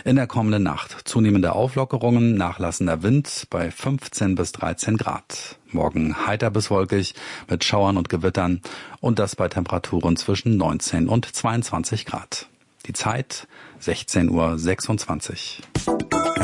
In der kommenden Nacht zunehmende Auflockerungen, nachlassender Wind bei 15 bis 13 Grad. Morgen heiter bis wolkig mit Schauern und Gewittern und das bei Temperaturen zwischen 19 und 22 Grad. Die Zeit 16:26 Uhr.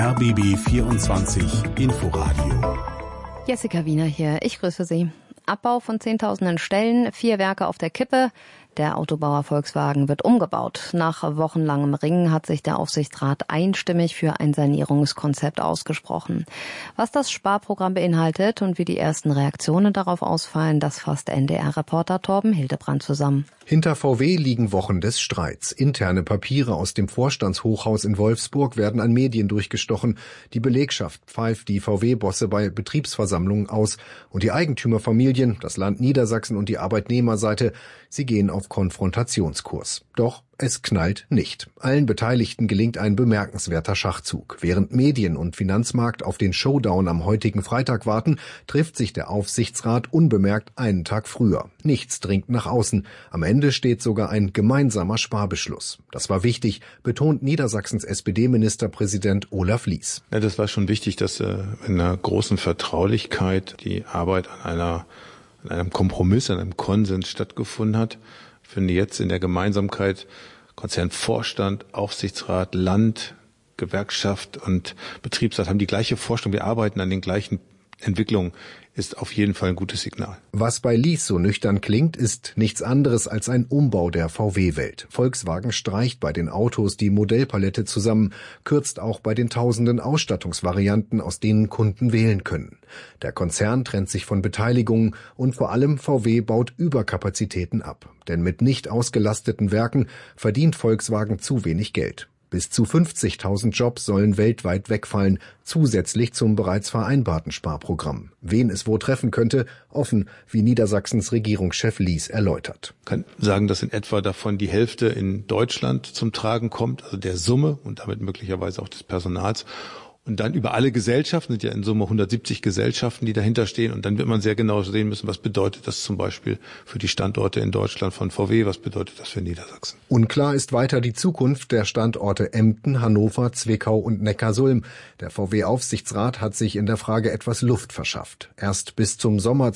RBB 24 Inforadio. Jessica Wiener hier, ich grüße Sie. Abbau von Zehntausenden Stellen, 4 Werke auf der Kippe. Der Autobauer Volkswagen wird umgebaut. Nach wochenlangem Ringen hat sich der Aufsichtsrat einstimmig für ein Sanierungskonzept ausgesprochen. Was das Sparprogramm beinhaltet und wie die ersten Reaktionen darauf ausfallen, das fasst NDR-Reporter Torben Hildebrand zusammen. Hinter VW liegen Wochen des Streits. Interne Papiere aus dem Vorstandshochhaus in Wolfsburg werden an Medien durchgestochen. Die Belegschaft pfeift die VW-Bosse bei Betriebsversammlungen aus. Und die Eigentümerfamilien, das Land Niedersachsen und die Arbeitnehmerseite, sie gehen auf Konfrontationskurs. Doch es knallt nicht. Allen Beteiligten gelingt ein bemerkenswerter Schachzug. Während Medien und Finanzmarkt auf den Showdown am heutigen Freitag warten, trifft sich der Aufsichtsrat unbemerkt einen Tag früher. Nichts dringt nach außen. Am Ende steht sogar ein gemeinsamer Sparbeschluss. Das war wichtig, betont Niedersachsens SPD-Ministerpräsident Olaf Lies. Ja, das war schon wichtig, dass in einer großen Vertraulichkeit die Arbeit an einem Kompromiss, an einem Konsens stattgefunden hat. Ich finde jetzt in der Gemeinsamkeit Konzernvorstand, Aufsichtsrat, Land, Gewerkschaft und Betriebsrat haben die gleiche Vorstellung. Wir arbeiten an den gleichen Entwicklungen, ist auf jeden Fall ein gutes Signal. Was bei Lies so nüchtern klingt, ist nichts anderes als ein Umbau der VW-Welt. Volkswagen streicht bei den Autos die Modellpalette zusammen, kürzt auch bei den tausenden Ausstattungsvarianten, aus denen Kunden wählen können. Der Konzern trennt sich von Beteiligungen und vor allem VW baut Überkapazitäten ab. Denn mit nicht ausgelasteten Werken verdient Volkswagen zu wenig Geld. Bis zu 50.000 Jobs sollen weltweit wegfallen, zusätzlich zum bereits vereinbarten Sparprogramm. Wen es wo treffen könnte, offen, wie Niedersachsens Regierungschef Lies erläutert. Ich kann sagen, dass in etwa davon die Hälfte in Deutschland zum Tragen kommt, also der Summe und damit möglicherweise auch des Personals. Und dann über alle Gesellschaften, sind ja in Summe 170 Gesellschaften, die dahinter stehen. Und dann wird man sehr genau sehen müssen, was bedeutet das zum Beispiel für die Standorte in Deutschland von VW, was bedeutet das für Niedersachsen. Unklar ist weiter die Zukunft der Standorte Emden, Hannover, Zwickau und Neckarsulm. Der VW-Aufsichtsrat hat sich in der Frage etwas Luft verschafft. Erst bis zum Sommer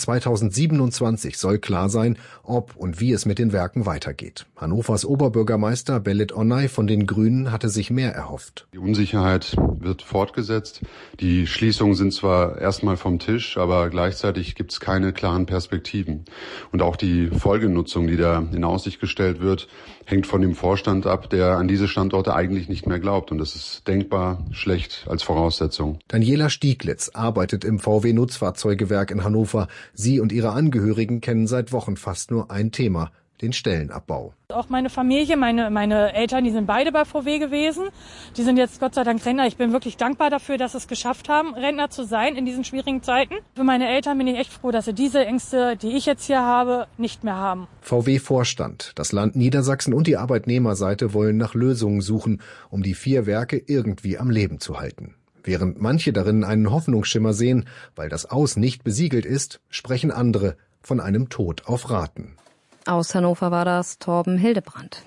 2027 soll klar sein, ob und wie es mit den Werken weitergeht. Hannovers Oberbürgermeister Belit Onay von den Grünen hatte sich mehr erhofft. Die Unsicherheit wird fortgesetzt. Die Schließungen sind zwar erstmal vom Tisch, aber gleichzeitig gibt es keine klaren Perspektiven. Und auch die Folgenutzung, die da in Aussicht gestellt wird, hängt von dem Vorstand ab, der an diese Standorte eigentlich nicht mehr glaubt. Und das ist denkbar schlecht als Voraussetzung. Daniela Stieglitz arbeitet im VW-Nutzfahrzeugewerk in Hannover. Sie und ihre Angehörigen kennen seit Wochen fast nur ein Thema: den Stellenabbau. Auch meine Familie, meine Eltern, die sind beide bei VW gewesen. Die sind jetzt Gott sei Dank Rentner. Ich bin wirklich dankbar dafür, dass sie es geschafft haben, Rentner zu sein in diesen schwierigen Zeiten. Für meine Eltern bin ich echt froh, dass sie diese Ängste, die ich jetzt hier habe, nicht mehr haben. VW-Vorstand, das Land Niedersachsen und die Arbeitnehmerseite wollen nach Lösungen suchen, um die 4 Werke irgendwie am Leben zu halten. Während manche darin einen Hoffnungsschimmer sehen, weil das Aus nicht besiegelt ist, sprechen andere von einem Tod auf Raten. Aus Hannover war das Torben Hildebrand.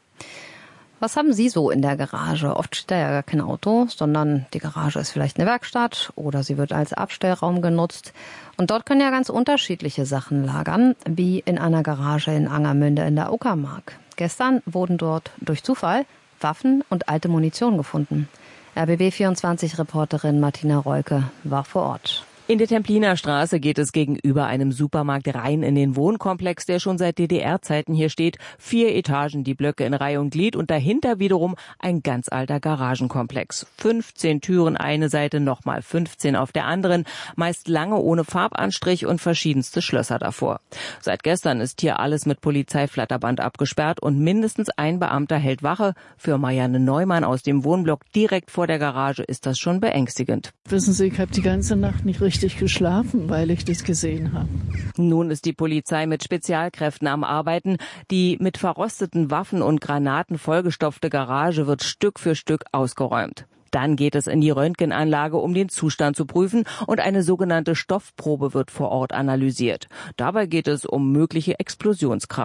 Was haben Sie so in der Garage? Oft steht da ja gar kein Auto, sondern die Garage ist vielleicht eine Werkstatt oder sie wird als Abstellraum genutzt. Und dort können ja ganz unterschiedliche Sachen lagern, wie in einer Garage in Angermünde in der Uckermark. Gestern wurden dort durch Zufall Waffen und alte Munition gefunden. RBB24-Reporterin Martina Reuke war vor Ort. In der Templiner Straße geht es gegenüber einem Supermarkt rein in den Wohnkomplex, der schon seit DDR-Zeiten hier steht. 4 Etagen, die Blöcke in Reihe und Glied und dahinter wiederum ein ganz alter Garagenkomplex. 15 Türen eine Seite, nochmal 15 auf der anderen, meist lange ohne Farbanstrich und verschiedenste Schlösser davor. Seit gestern ist hier alles mit Polizeiflatterband abgesperrt und mindestens ein Beamter hält Wache. Für Marianne Neumann aus dem Wohnblock direkt vor der Garage ist das schon beängstigend. Wissen Sie, ich habe die ganze Nacht nicht richtig geschlafen, weil ich das gesehen habe. Nun ist die Polizei mit Spezialkräften am Arbeiten. Die mit verrosteten Waffen und Granaten vollgestopfte Garage wird Stück für Stück ausgeräumt. Dann geht es in die Röntgenanlage, um den Zustand zu prüfen, und eine sogenannte Stoffprobe wird vor Ort analysiert. Dabei geht es um mögliche Explosionskraft.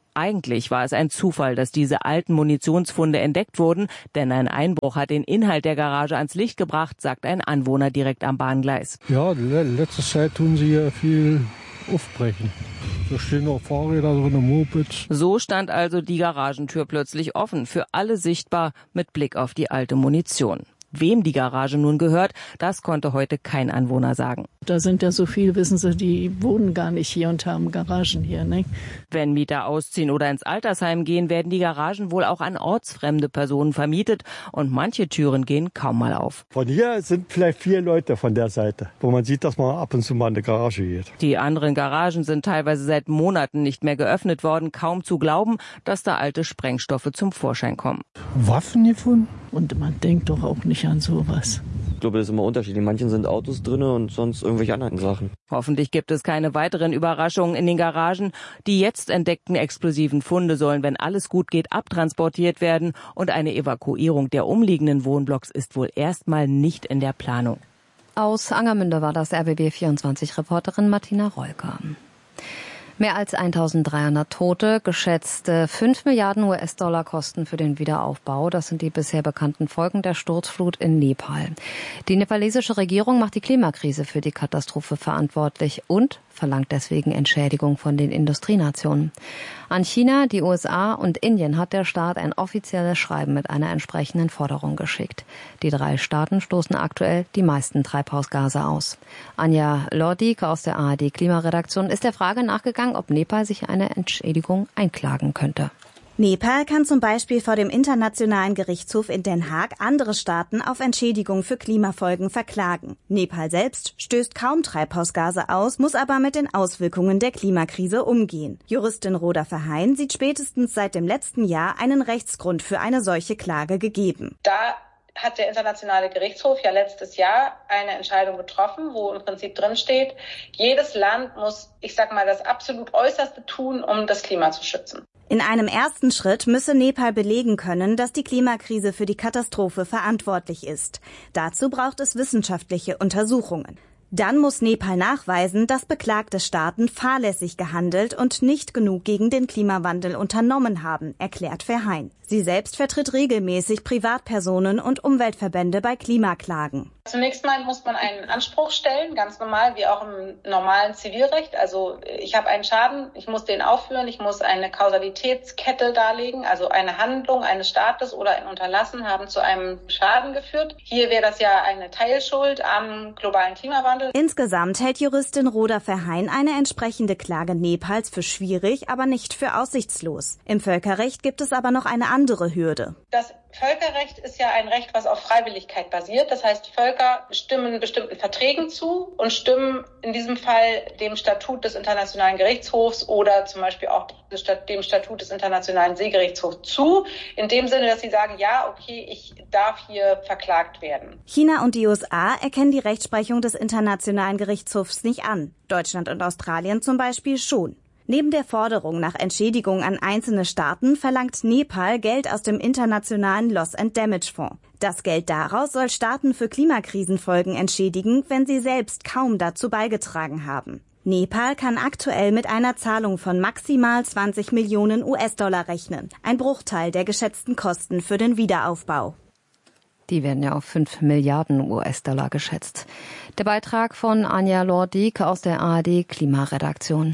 Eigentlich war es ein Zufall, dass diese alten Munitionsfunde entdeckt wurden, denn ein Einbruch hat den Inhalt der Garage ans Licht gebracht, sagt ein Anwohner direkt am Bahngleis. Ja, letzte Zeit tun sie hier viel aufbrechen. Da stehen noch Fahrräder drin, Mopeds. So stand also die Garagentür plötzlich offen, für alle sichtbar, mit Blick auf die alte Munition. Wem die Garage nun gehört, das konnte heute kein Anwohner sagen. Da sind ja so viele, wissen Sie, die wohnen gar nicht hier und haben Garagen hier, ne? Wenn Mieter ausziehen oder ins Altersheim gehen, werden die Garagen wohl auch an ortsfremde Personen vermietet und manche Türen gehen kaum mal auf. Von hier sind vielleicht 4 Leute von der Seite, wo man sieht, dass man ab und zu mal in die Garage geht. Die anderen Garagen sind teilweise seit Monaten nicht mehr geöffnet worden. Kaum zu glauben, dass da alte Sprengstoffe zum Vorschein kommen. Waffen gefunden? Und man denkt doch auch nicht an sowas. Ich glaube, das ist immer unterschiedlich. In manchen sind Autos drin und sonst irgendwelche anderen Sachen. Hoffentlich gibt es keine weiteren Überraschungen in den Garagen. Die jetzt entdeckten explosiven Funde sollen, wenn alles gut geht, abtransportiert werden. Und eine Evakuierung der umliegenden Wohnblocks ist wohl erstmal nicht in der Planung. Aus Angermünde war das RBB24-Reporterin Martina Rolker. Mehr als 1.300 Tote, geschätzte 5 Milliarden US-Dollar Kosten für den Wiederaufbau. Das sind die bisher bekannten Folgen der Sturzflut in Nepal. Die nepalesische Regierung macht die Klimakrise für die Katastrophe verantwortlich und verlangt deswegen Entschädigung von den Industrienationen. An China, die USA und Indien hat der Staat ein offizielles Schreiben mit einer entsprechenden Forderung geschickt. Die 3 Staaten stoßen aktuell die meisten Treibhausgase aus. Anja Lordik aus der ARD Klimaredaktion ist der Frage nachgegangen, ob Nepal sich eine Entschädigung einklagen könnte. Nepal kann zum Beispiel vor dem Internationalen Gerichtshof in Den Haag andere Staaten auf Entschädigung für Klimafolgen verklagen. Nepal selbst stößt kaum Treibhausgase aus, muss aber mit den Auswirkungen der Klimakrise umgehen. Juristin Rhoda Verheyen sieht spätestens seit dem letzten Jahr einen Rechtsgrund für eine solche Klage gegeben. Da hat der Internationale Gerichtshof ja letztes Jahr eine Entscheidung getroffen, wo im Prinzip drin steht, jedes Land muss, das absolut Äußerste tun, um das Klima zu schützen. In einem ersten Schritt müsse Nepal belegen können, dass die Klimakrise für die Katastrophe verantwortlich ist. Dazu braucht es wissenschaftliche Untersuchungen. Dann muss Nepal nachweisen, dass beklagte Staaten fahrlässig gehandelt und nicht genug gegen den Klimawandel unternommen haben, erklärt Verheyen. Sie selbst vertritt regelmäßig Privatpersonen und Umweltverbände bei Klimaklagen. Zunächst mal muss man einen Anspruch stellen, ganz normal wie auch im normalen Zivilrecht. Also ich habe einen Schaden, ich muss den aufführen, ich muss eine Kausalitätskette darlegen, also eine Handlung eines Staates oder ein Unterlassen haben zu einem Schaden geführt. Hier wäre das ja eine Teilschuld am globalen Klimawandel. Insgesamt hält Juristin Rhoda Verheyen eine entsprechende Klage Nepals für schwierig, aber nicht für aussichtslos. Im Völkerrecht gibt es aber noch eine andere Hürde. Das Völkerrecht ist ja ein Recht, was auf Freiwilligkeit basiert. Das heißt, Völker stimmen bestimmten Verträgen zu und stimmen in diesem Fall dem Statut des Internationalen Gerichtshofs oder zum Beispiel auch dem Statut des Internationalen Seegerichtshofs zu. In dem Sinne, dass sie sagen, ja, okay, ich darf hier verklagt werden. China und die USA erkennen die Rechtsprechung des Internationalen Gerichtshofs nicht an. Deutschland und Australien zum Beispiel schon. Neben der Forderung nach Entschädigung an einzelne Staaten verlangt Nepal Geld aus dem internationalen Loss and Damage Fonds. Das Geld daraus soll Staaten für Klimakrisenfolgen entschädigen, wenn sie selbst kaum dazu beigetragen haben. Nepal kann aktuell mit einer Zahlung von maximal 20 Millionen US-Dollar rechnen, ein Bruchteil der geschätzten Kosten für den Wiederaufbau. Die werden ja auf 5 Milliarden US-Dollar geschätzt. Der Beitrag von Anja Lordik aus der ARD Klimaredaktion.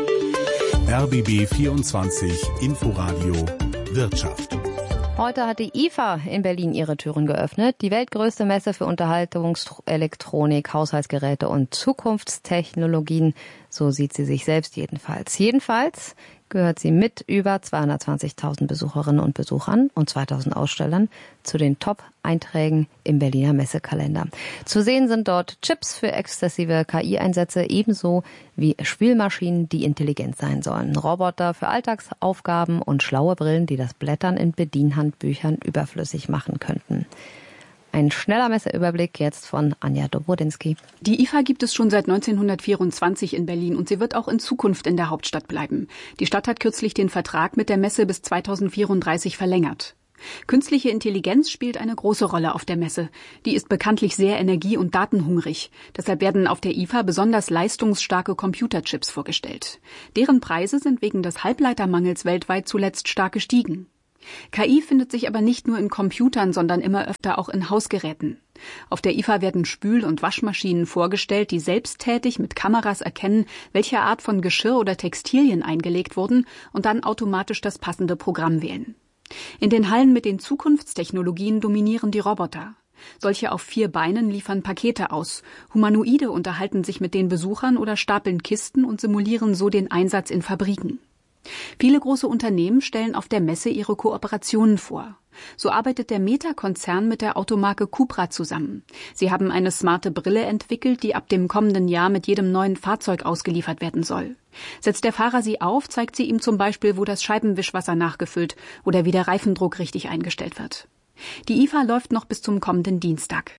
RBB 24 Inforadio Wirtschaft. Heute hat die IFA in Berlin ihre Türen geöffnet. Die weltgrößte Messe für Unterhaltungselektronik, Haushaltsgeräte und Zukunftstechnologien. So sieht sie sich selbst jedenfalls. Jedenfalls gehört sie mit über 220.000 Besucherinnen und Besuchern und 2.000 Ausstellern zu den Top-Einträgen im Berliner Messekalender. Zu sehen sind dort Chips für exzessive KI-Einsätze, ebenso wie Spielmaschinen, die intelligent sein sollen, Roboter für Alltagsaufgaben und schlaue Brillen, die das Blättern in Bedienhandbüchern überflüssig machen könnten. Ein schneller Messeüberblick jetzt von Anja Dobrodinsky. Die IFA gibt es schon seit 1924 in Berlin und sie wird auch in Zukunft in der Hauptstadt bleiben. Die Stadt hat kürzlich den Vertrag mit der Messe bis 2034 verlängert. Künstliche Intelligenz spielt eine große Rolle auf der Messe. Die ist bekanntlich sehr energie- und datenhungrig. Deshalb werden auf der IFA besonders leistungsstarke Computerchips vorgestellt. Deren Preise sind wegen des Halbleitermangels weltweit zuletzt stark gestiegen. KI findet sich aber nicht nur in Computern, sondern immer öfter auch in Hausgeräten. Auf der IFA werden Spül- und Waschmaschinen vorgestellt, die selbsttätig mit Kameras erkennen, welche Art von Geschirr oder Textilien eingelegt wurden und dann automatisch das passende Programm wählen. In den Hallen mit den Zukunftstechnologien dominieren die Roboter. Solche auf 4 Beinen liefern Pakete aus. Humanoide unterhalten sich mit den Besuchern oder stapeln Kisten und simulieren so den Einsatz in Fabriken. Viele große Unternehmen stellen auf der Messe ihre Kooperationen vor. So arbeitet der Meta-Konzern mit der Automarke Cupra zusammen. Sie haben eine smarte Brille entwickelt, die ab dem kommenden Jahr mit jedem neuen Fahrzeug ausgeliefert werden soll. Setzt der Fahrer sie auf, zeigt sie ihm zum Beispiel, wo das Scheibenwischwasser nachgefüllt oder wie der Reifendruck richtig eingestellt wird. Die IFA läuft noch bis zum kommenden Dienstag.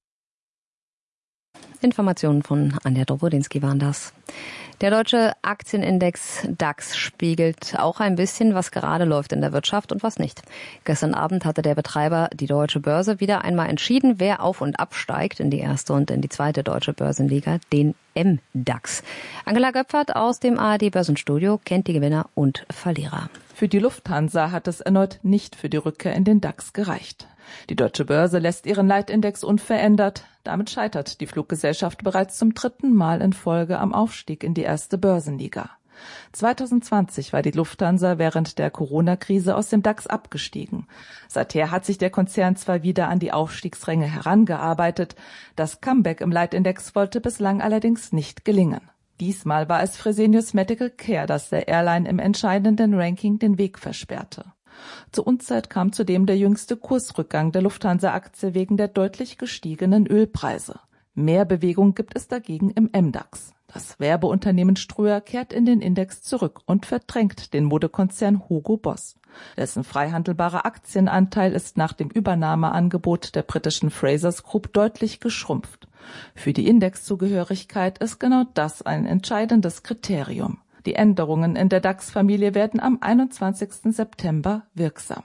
Informationen von Anja Drobodinski waren das. Der deutsche Aktienindex DAX spiegelt auch ein bisschen, was gerade läuft in der Wirtschaft und was nicht. Gestern Abend hatte der Betreiber, die Deutsche Börse, wieder einmal entschieden, wer auf- und absteigt in die erste und in die zweite deutsche Börsenliga, den MDAX. Angela Göpfert aus dem ARD-Börsenstudio kennt die Gewinner und Verlierer. Für die Lufthansa hat es erneut nicht für die Rückkehr in den DAX gereicht. Die Deutsche Börse lässt ihren Leitindex unverändert. Damit scheitert die Fluggesellschaft bereits zum 3. Mal in Folge am Aufstieg in die erste Börsenliga. 2020 war die Lufthansa während der Corona-Krise aus dem DAX abgestiegen. Seither hat sich der Konzern zwar wieder an die Aufstiegsränge herangearbeitet, das Comeback im Leitindex wollte bislang allerdings nicht gelingen. Diesmal war es Fresenius Medical Care, das der Airline im entscheidenden Ranking den Weg versperrte. Zur Unzeit kam zudem der jüngste Kursrückgang der Lufthansa-Aktie wegen der deutlich gestiegenen Ölpreise. Mehr Bewegung gibt es dagegen im MDAX. Das Werbeunternehmen Ströer kehrt in den Index zurück und verdrängt den Modekonzern Hugo Boss. Dessen frei handelbarer Aktienanteil ist nach dem Übernahmeangebot der britischen Frasers Group deutlich geschrumpft. Für die Indexzugehörigkeit ist genau das ein entscheidendes Kriterium. Die Änderungen in der DAX-Familie werden am 21. September wirksam.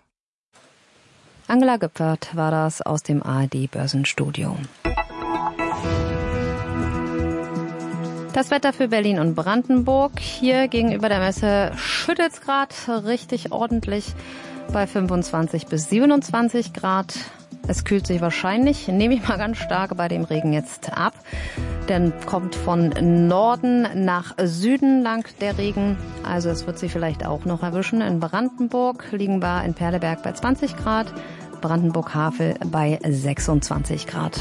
Angela Göpfert war das aus dem ARD-Börsenstudio. Das Wetter für Berlin und Brandenburg. Hier gegenüber der Messe schüttet es gerade richtig ordentlich bei 25 bis 27 Grad. Es kühlt sich wahrscheinlich, nehme ich mal ganz stark bei dem Regen jetzt ab. Dann kommt von Norden nach Süden lang der Regen. Also es wird Sie vielleicht auch noch erwischen. In Brandenburg liegen wir in Perleberg bei 20 Grad, Brandenburg-Havel bei 26 Grad.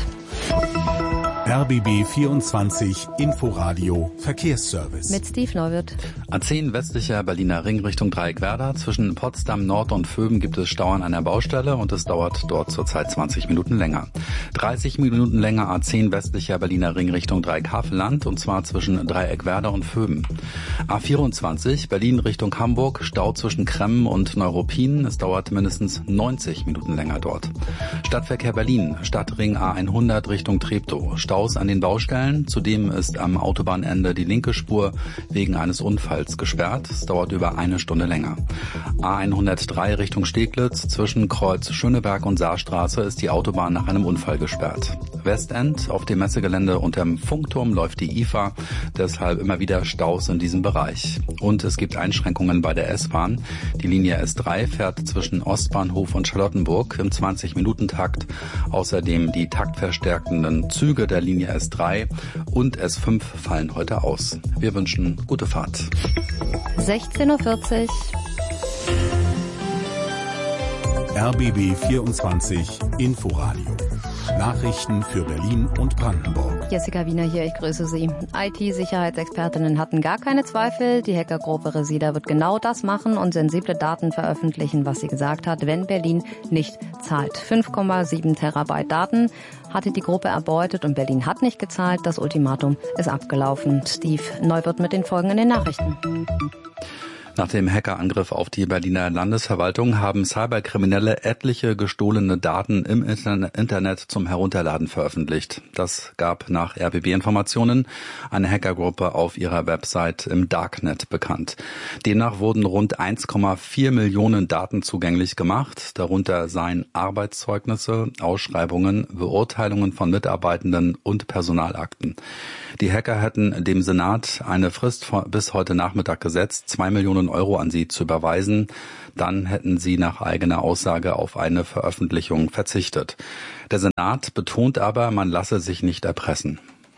RBB 24 Inforadio Verkehrsservice. Mit Steve Neuwirth. A10 westlicher Berliner Ring Richtung Dreieckwerder. Zwischen Potsdam Nord und Vöben gibt es Stau an einer Baustelle und es dauert dort zurzeit 20 Minuten länger. 30 Minuten länger A10 westlicher Berliner Ring Richtung Dreieck-Havelland und zwar zwischen Dreieckwerder und Vöben. A24 Berlin Richtung Hamburg. Stau zwischen Kremmen und Neuruppin. Es dauert mindestens 90 Minuten länger dort. Stadtverkehr Berlin. Stadtring A100 Richtung Treptow. Staus an den Baustellen. Zudem ist am Autobahnende die linke Spur wegen eines Unfalls gesperrt. Es dauert über 1 Stunde länger. A103 Richtung Steglitz. Zwischen Kreuz Schöneberg und Saarstraße ist die Autobahn nach einem Unfall gesperrt. Westend auf dem Messegelände unterm Funkturm läuft die IFA. Deshalb immer wieder Staus in diesem Bereich. Und es gibt Einschränkungen bei der S-Bahn. Die Linie S3 fährt zwischen Ostbahnhof und Charlottenburg im 20-Minuten-Takt. Außerdem die taktverstärkenden Züge der Linie S3 und S5 fallen heute aus. Wir wünschen gute Fahrt. 16:40 Uhr. RBB 24 Inforadio. Nachrichten für Berlin und Brandenburg. Jessica Wiener hier, ich grüße Sie. IT-Sicherheitsexpertinnen hatten gar keine Zweifel. Die Hackergruppe Resida wird genau das machen und sensible Daten veröffentlichen, was sie gesagt hat, wenn Berlin nicht zahlt. 5,7 Terabyte Daten hatte die Gruppe erbeutet und Berlin hat nicht gezahlt. Das Ultimatum ist abgelaufen. Steve Neuwirth mit den folgenden Nachrichten. Nach dem Hackerangriff auf die Berliner Landesverwaltung haben Cyberkriminelle etliche gestohlene Daten im Internet zum Herunterladen veröffentlicht. Das gab nach RBB-Informationen eine Hackergruppe auf ihrer Website im Darknet bekannt. Demnach wurden rund 1,4 Millionen Daten zugänglich gemacht. Darunter seien Arbeitszeugnisse, Ausschreibungen, Beurteilungen von Mitarbeitenden und Personalakten. Die Hacker hätten dem Senat eine Frist bis heute Nachmittag gesetzt, 2 Millionen Euro an sie zu überweisen. Dann hätten sie nach eigener Aussage auf eine Veröffentlichung verzichtet. Der Senat betont aber, man lasse sich nicht erpressen.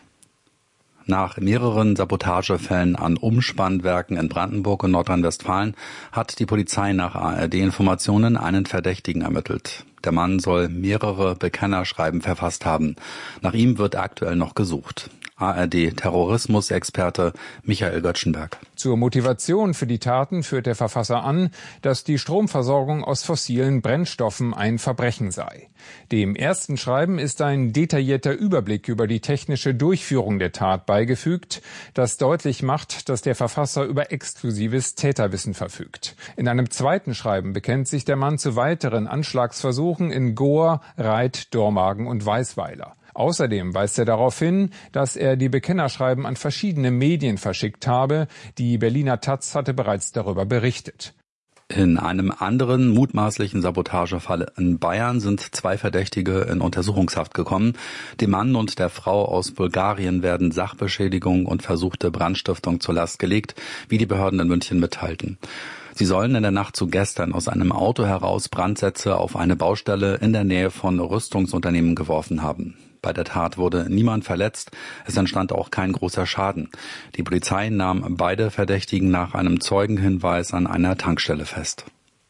Nach mehreren Sabotagefällen an Umspannwerken in Brandenburg und Nordrhein-Westfalen hat die Polizei nach ARD-Informationen einen Verdächtigen ermittelt. Der Mann soll mehrere Bekennerschreiben verfasst haben. Nach ihm wird aktuell noch gesucht. ARD-Terrorismusexperte Michael Göttschenberg. Zur Motivation für die Taten führt der Verfasser an, dass die Stromversorgung aus fossilen Brennstoffen ein Verbrechen sei. Dem ersten Schreiben ist ein detaillierter Überblick über die technische Durchführung der Tat beigefügt, das deutlich macht, dass der Verfasser über exklusives Täterwissen verfügt. In einem zweiten Schreiben bekennt sich der Mann zu weiteren Anschlagsversuchen in Gohr, Reit, Dormagen und Weisweiler. Außerdem weist er darauf hin, dass er die Bekennerschreiben an verschiedene Medien verschickt habe. Die Berliner taz hatte bereits darüber berichtet. In einem anderen mutmaßlichen Sabotagefall in Bayern sind 2 Verdächtige in Untersuchungshaft gekommen. Dem Mann und der Frau aus Bulgarien werden Sachbeschädigung und versuchte Brandstiftung zur Last gelegt, wie die Behörden in München mitteilten. Sie sollen in der Nacht zu gestern aus einem Auto heraus Brandsätze auf eine Baustelle in der Nähe von Rüstungsunternehmen geworfen haben. Bei der Tat wurde niemand verletzt, es entstand auch kein großer Schaden. Die Polizei nahm beide Verdächtigen nach einem Zeugenhinweis an einer Tankstelle fest.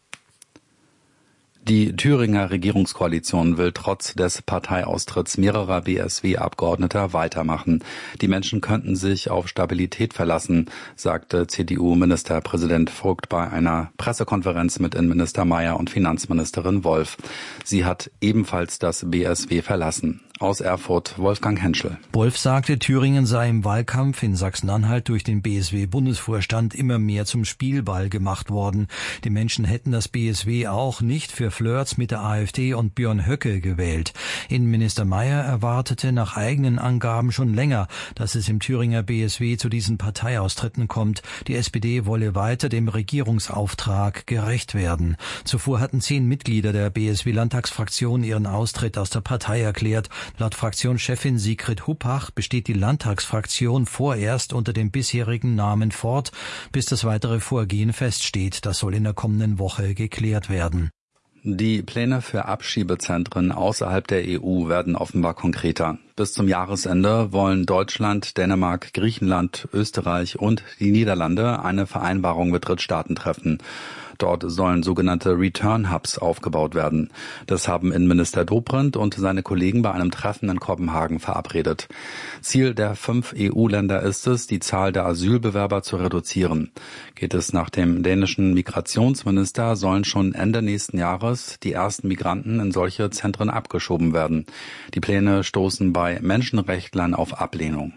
Die Thüringer Regierungskoalition will trotz des Parteiaustritts mehrerer BSW-Abgeordneter weitermachen. Die Menschen könnten sich auf Stabilität verlassen, sagte CDU-Ministerpräsident Vogt bei einer Pressekonferenz mit Innenminister Mayer und Finanzministerin Wolf. Sie hat ebenfalls das BSW verlassen. Aus Erfurt Wolfgang Henschel. Wolf sagte, Thüringen sei im Wahlkampf in Sachsen-Anhalt durch den BSW-Bundesvorstand immer mehr zum Spielball gemacht worden. Die Menschen hätten das BSW auch nicht für Flirts mit der AfD und Björn Höcke gewählt. Innenminister Mayer erwartete nach eigenen Angaben schon länger, dass es im Thüringer BSW zu diesen Parteiaustritten kommt. Die SPD wolle weiter dem Regierungsauftrag gerecht werden. Zuvor hatten 10 Mitglieder der BSW-Landtagsfraktion ihren Austritt aus der Partei erklärt. Laut Fraktionschefin Sigrid Huppach besteht die Landtagsfraktion vorerst unter dem bisherigen Namen fort, bis das weitere Vorgehen feststeht. Das soll in der kommenden Woche geklärt werden. Die Pläne für Abschiebezentren außerhalb der EU werden offenbar konkreter. Bis zum Jahresende wollen Deutschland, Dänemark, Griechenland, Österreich und die Niederlande eine Vereinbarung mit Drittstaaten treffen. Dort sollen sogenannte Return-Hubs aufgebaut werden. Das haben Innenminister Dobrindt und seine Kollegen bei einem Treffen in Kopenhagen verabredet. Ziel der 5 EU-Länder ist es, die Zahl der Asylbewerber zu reduzieren. Geht es nach dem dänischen Migrationsminister, sollen schon Ende nächsten Jahres die ersten Migranten in solche Zentren abgeschoben werden. Die Pläne stoßen bei Menschenrechtlern auf Ablehnung.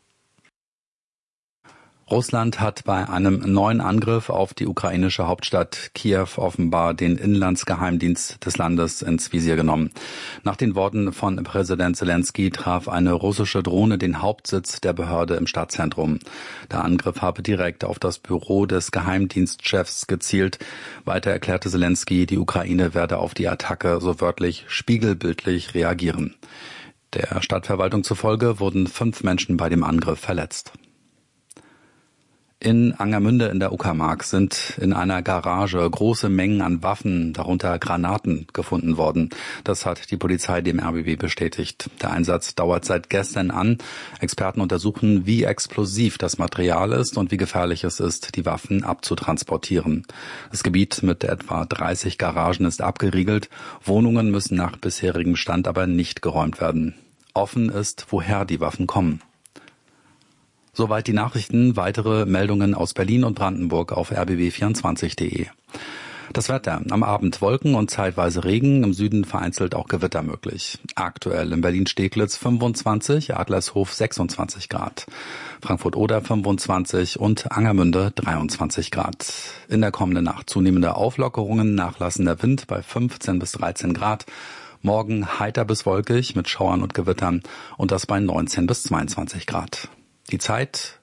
Russland hat bei einem neuen Angriff auf die ukrainische Hauptstadt Kiew offenbar den Inlandsgeheimdienst des Landes ins Visier genommen. Nach den Worten von Präsident Zelensky traf eine russische Drohne den Hauptsitz der Behörde im Stadtzentrum. Der Angriff habe direkt auf das Büro des Geheimdienstchefs gezielt. Weiter erklärte Zelensky, die Ukraine werde auf die Attacke so wörtlich spiegelbildlich reagieren. Der Stadtverwaltung zufolge wurden 5 Menschen bei dem Angriff verletzt. In Angermünde in der Uckermark sind in einer Garage große Mengen an Waffen, darunter Granaten, gefunden worden. Das hat die Polizei dem RBB bestätigt. Der Einsatz dauert seit gestern an. Experten untersuchen, wie explosiv das Material ist und wie gefährlich es ist, die Waffen abzutransportieren. Das Gebiet mit etwa 30 Garagen ist abgeriegelt. Wohnungen müssen nach bisherigem Stand aber nicht geräumt werden. Offen ist, woher die Waffen kommen. Soweit die Nachrichten. Weitere Meldungen aus Berlin und Brandenburg auf rbb24.de. Das Wetter. Am Abend Wolken und zeitweise Regen, im Süden vereinzelt auch Gewitter möglich. Aktuell in Berlin-Steglitz 25, Adlershof 26 Grad, Frankfurt-Oder 25 und Angermünde 23 Grad. In der kommenden Nacht zunehmende Auflockerungen, nachlassender Wind bei 15 bis 13 Grad. Morgen heiter bis wolkig mit Schauern und Gewittern und das bei 19 bis 22 Grad. Die Zeit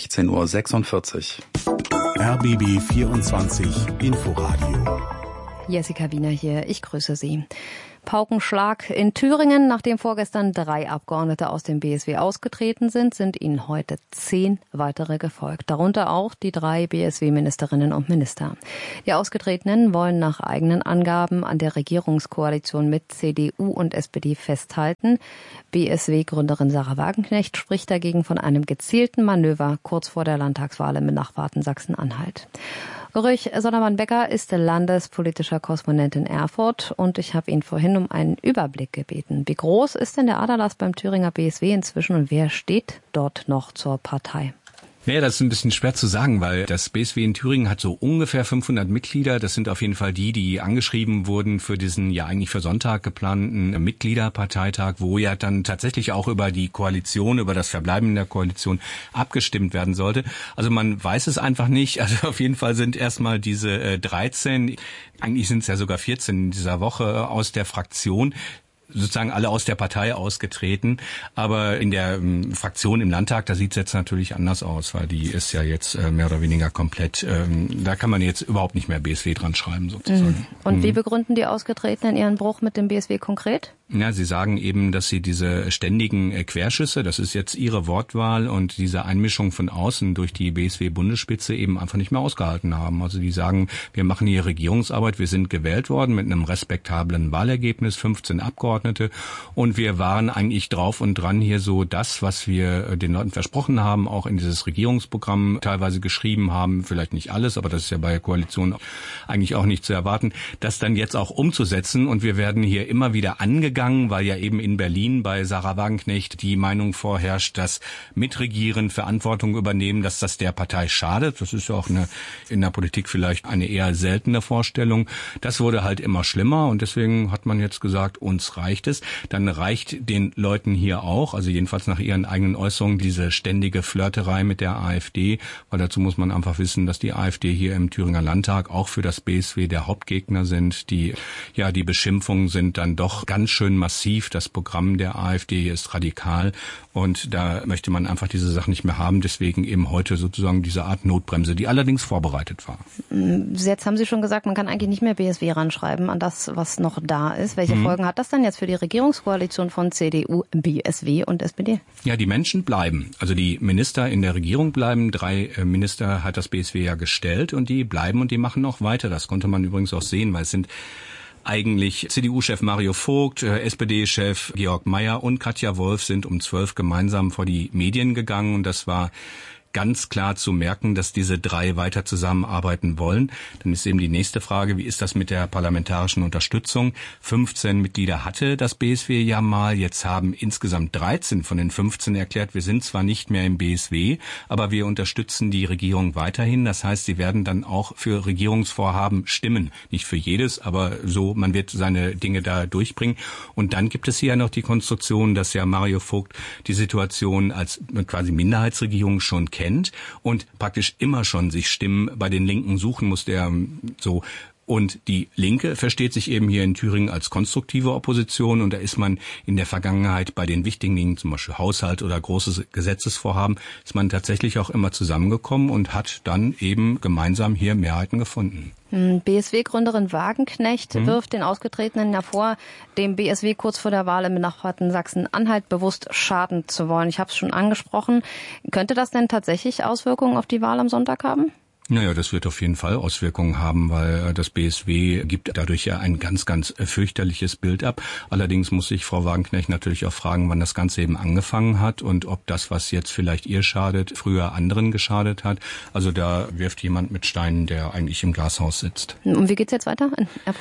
16:46 Uhr. RBB 24 Inforadio. Jessica Wiener hier, ich grüße Sie. Paukenschlag in Thüringen. Nachdem vorgestern 3 Abgeordnete aus dem BSW ausgetreten sind ihnen heute 10 weitere gefolgt. Darunter auch die 3 BSW-Ministerinnen und Minister. Die Ausgetretenen wollen nach eigenen Angaben an der Regierungskoalition mit CDU und SPD festhalten. BSW-Gründerin Sarah Wagenknecht spricht dagegen von einem gezielten Manöver kurz vor der Landtagswahl im benachbarten Sachsen-Anhalt. Ulrich Sondermann-Becker ist landespolitischer Korrespondent in Erfurt und ich habe ihn vorhin um einen Überblick gebeten. Wie groß ist denn der Aderlass beim Thüringer BSW inzwischen und wer steht dort noch zur Partei? Naja, das ist ein bisschen schwer zu sagen, weil das BSW in Thüringen hat so ungefähr 500 Mitglieder. Das sind auf jeden Fall die angeschrieben wurden für diesen ja eigentlich für Sonntag geplanten Mitgliederparteitag, wo ja dann tatsächlich auch über die Koalition, über das Verbleiben in der Koalition abgestimmt werden sollte. Also man weiß es einfach nicht. Also auf jeden Fall sind erstmal diese 13, eigentlich sind es ja sogar 14 in dieser Woche aus der Fraktion, sozusagen alle aus der Partei ausgetreten, aber in der Fraktion im Landtag, da sieht es jetzt natürlich anders aus, weil die ist ja jetzt mehr oder weniger komplett, da kann man jetzt überhaupt nicht mehr BSW dran schreiben sozusagen. Und wie begründen die Ausgetretenen ihren Bruch mit dem BSW konkret? Ja, sie sagen eben, dass sie diese ständigen Querschüsse, das ist jetzt ihre Wortwahl, und diese Einmischung von außen durch die BSW-Bundesspitze eben einfach nicht mehr ausgehalten haben. Also die sagen, wir machen hier Regierungsarbeit, wir sind gewählt worden mit einem respektablen Wahlergebnis, 15 Abgeordnete, und wir waren eigentlich drauf und dran, hier so das, was wir den Leuten versprochen haben, auch in dieses Regierungsprogramm teilweise geschrieben haben, vielleicht nicht alles, aber das ist ja bei der Koalition eigentlich auch nicht zu erwarten, das dann jetzt auch umzusetzen, und wir werden hier immer wieder angegangen, weil ja eben in Berlin bei Sarah Wagenknecht die Meinung vorherrscht, dass Mitregieren, Verantwortung übernehmen, dass das der Partei schadet. Das ist ja auch in der Politik vielleicht eine eher seltene Vorstellung. Das wurde halt immer schlimmer, und deswegen hat man jetzt gesagt, uns reicht es. Dann reicht den Leuten hier auch, also jedenfalls nach ihren eigenen Äußerungen, diese ständige Flirterei mit der AfD, weil dazu muss man einfach wissen, dass die AfD hier im Thüringer Landtag auch für das BSW der Hauptgegner sind. Die Beschimpfungen sind dann doch ganz schön massiv. Das Programm der AfD ist radikal, und da möchte man einfach diese Sachen nicht mehr haben. Deswegen eben heute sozusagen diese Art Notbremse, die allerdings vorbereitet war. Jetzt haben Sie schon gesagt, man kann eigentlich nicht mehr BSW ranschreiben an das, was noch da ist. Welche Folgen hat das denn jetzt für die Regierungskoalition von CDU, BSW und SPD? Ja, die Menschen bleiben. Also die Minister in der Regierung bleiben. 3 Minister hat das BSW ja gestellt, und die bleiben und die machen noch weiter. Das konnte man übrigens auch sehen, weil es sind eigentlich CDU-Chef Mario Vogt, SPD-Chef Georg Mayer und Katja Wolf sind um 12 gemeinsam vor die Medien gegangen, und das war ganz klar zu merken, dass diese 3 weiter zusammenarbeiten wollen. Dann ist eben die nächste Frage, wie ist das mit der parlamentarischen Unterstützung? 15 Mitglieder hatte das BSW ja mal. Jetzt haben insgesamt 13 von den 15 erklärt, wir sind zwar nicht mehr im BSW, aber wir unterstützen die Regierung weiterhin. Das heißt, sie werden dann auch für Regierungsvorhaben stimmen. Nicht für jedes, aber so, man wird seine Dinge da durchbringen. Und dann gibt es hier ja noch die Konstruktion, dass ja Mario Vogt die Situation als quasi Minderheitsregierung schon kennt und praktisch immer schon sich Stimmen bei den Linken suchen muss, der so. Und die Linke versteht sich eben hier in Thüringen als konstruktive Opposition, und da ist man in der Vergangenheit bei den wichtigen Dingen, zum Beispiel Haushalt oder großes Gesetzesvorhaben, ist man tatsächlich auch immer zusammengekommen und hat dann eben gemeinsam hier Mehrheiten gefunden. BSW-Gründerin Wagenknecht wirft den Ausgetretenen ja vor, dem BSW kurz vor der Wahl im benachbarten Sachsen-Anhalt bewusst schaden zu wollen. Ich habe es schon angesprochen. Könnte das denn tatsächlich Auswirkungen auf die Wahl am Sonntag haben? Naja, das wird auf jeden Fall Auswirkungen haben, weil das BSW gibt dadurch ja ein ganz, ganz fürchterliches Bild ab. Allerdings muss sich Frau Wagenknecht natürlich auch fragen, wann das Ganze eben angefangen hat und ob das, was jetzt vielleicht ihr schadet, früher anderen geschadet hat. Also da wirft jemand mit Steinen, der eigentlich im Glashaus sitzt. Und wie geht's jetzt weiter in Erfurt?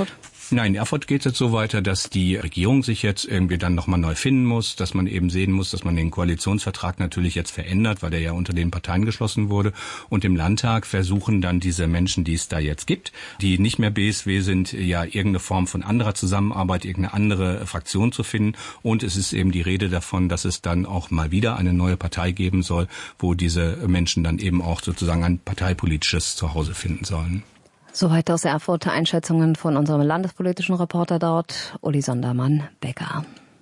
Nein, in Erfurt geht es jetzt so weiter, dass die Regierung sich jetzt irgendwie dann nochmal neu finden muss, dass man eben sehen muss, dass man den Koalitionsvertrag natürlich jetzt verändert, weil der ja unter den Parteien geschlossen wurde. Und im Landtag versuchen dann diese Menschen, die es da jetzt gibt, die nicht mehr BSW sind, ja irgendeine Form von anderer Zusammenarbeit, irgendeine andere Fraktion zu finden. Und es ist eben die Rede davon, dass es dann auch mal wieder eine neue Partei geben soll, wo diese Menschen dann eben auch sozusagen ein parteipolitisches Zuhause finden sollen. Soweit aus Erfurt Einschätzungen von unserem landespolitischen Reporter dort, Uli Sondermann-Becker.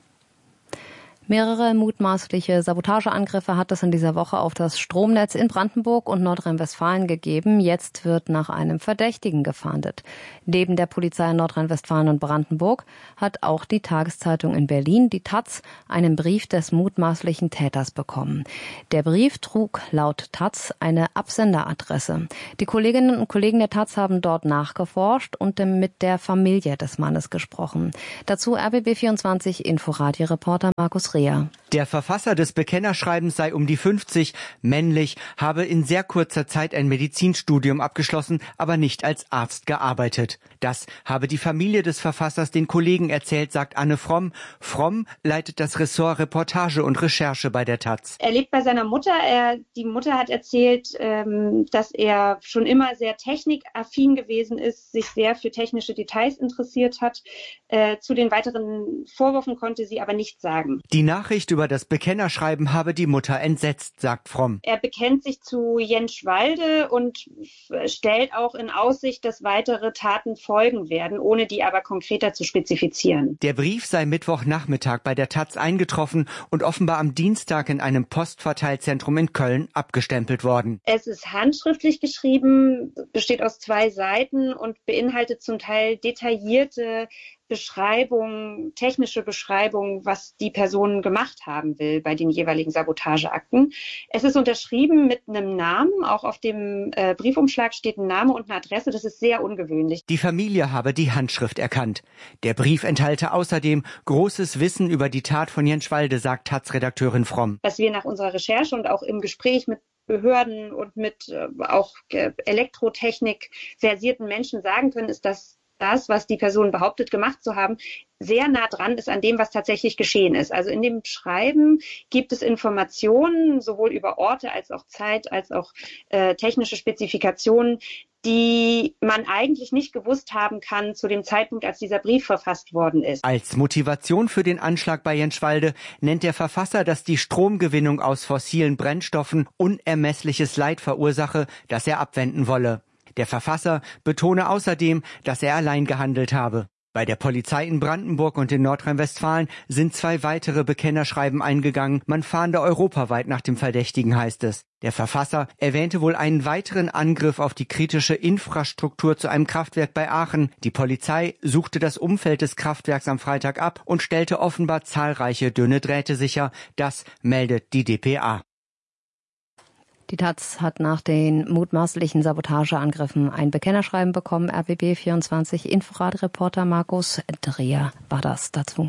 Mehrere mutmaßliche Sabotageangriffe hat es in dieser Woche auf das Stromnetz in Brandenburg und Nordrhein-Westfalen gegeben. Jetzt wird nach einem Verdächtigen gefahndet. Neben der Polizei in Nordrhein-Westfalen und Brandenburg hat auch die Tageszeitung in Berlin, die taz, einen Brief des mutmaßlichen Täters bekommen. Der Brief trug laut taz eine Absenderadresse. Die Kolleginnen und Kollegen der taz haben dort nachgeforscht und mit der Familie des Mannes gesprochen. Dazu RBB24 Inforadio-Reporter Markus Rea. Der Verfasser des Bekennerschreibens sei um die 50, männlich, habe in sehr kurzer Zeit ein Medizinstudium abgeschlossen, aber nicht als Arzt gearbeitet. Das habe die Familie des Verfassers den Kollegen erzählt, sagt Anne Fromm. Fromm leitet das Ressort Reportage und Recherche bei der taz. Er lebt bei seiner Mutter. Die Mutter hat erzählt, dass er schon immer sehr technikaffin gewesen ist, sich sehr für technische Details interessiert hat. Zu den weiteren Vorwürfen konnte sie aber nichts sagen. Die Nachricht über das Bekennerschreiben habe die Mutter entsetzt, sagt Fromm. Er bekennt sich zu Jenschwalde und stellt auch in Aussicht, dass weitere Taten folgen werden, ohne die aber konkreter zu spezifizieren. Der Brief sei Mittwochnachmittag bei der taz eingetroffen und offenbar am Dienstag in einem Postverteilzentrum in Köln abgestempelt worden. Es ist handschriftlich geschrieben, besteht aus 2 Seiten und beinhaltet zum Teil detaillierte Beschreibung, technische Beschreibung, was die Person gemacht haben will bei den jeweiligen Sabotageakten. Es ist unterschrieben mit einem Namen. Auch auf dem Briefumschlag steht ein Name und eine Adresse. Das ist sehr ungewöhnlich. Die Familie habe die Handschrift erkannt. Der Brief enthalte außerdem großes Wissen über die Tat von Jenschwalde, sagt taz-Redakteurin Fromm. Was wir nach unserer Recherche und auch im Gespräch mit Behörden und mit auch Elektrotechnik versierten Menschen sagen können, ist, dass das, was die Person behauptet gemacht zu haben, sehr nah dran ist an dem, was tatsächlich geschehen ist. Also in dem Schreiben gibt es Informationen, sowohl über Orte als auch Zeit, als auch technische Spezifikationen, die man eigentlich nicht gewusst haben kann zu dem Zeitpunkt, als dieser Brief verfasst worden ist. Als Motivation für den Anschlag bei Jenschwalde nennt der Verfasser, dass die Stromgewinnung aus fossilen Brennstoffen unermessliches Leid verursache, das er abwenden wolle. Der Verfasser betone außerdem, dass er allein gehandelt habe. Bei der Polizei in Brandenburg und in Nordrhein-Westfalen sind 2 weitere Bekennerschreiben eingegangen. Man fahnde europaweit nach dem Verdächtigen, heißt es. Der Verfasser erwähnte wohl einen weiteren Angriff auf die kritische Infrastruktur zu einem Kraftwerk bei Aachen. Die Polizei suchte das Umfeld des Kraftwerks am Freitag ab und stellte offenbar zahlreiche dünne Drähte sicher. Das meldet die dpa. Die taz hat nach den mutmaßlichen Sabotageangriffen ein Bekennerschreiben bekommen. RBB24 Inforadio-Reporter Markus Dreher war das dazu.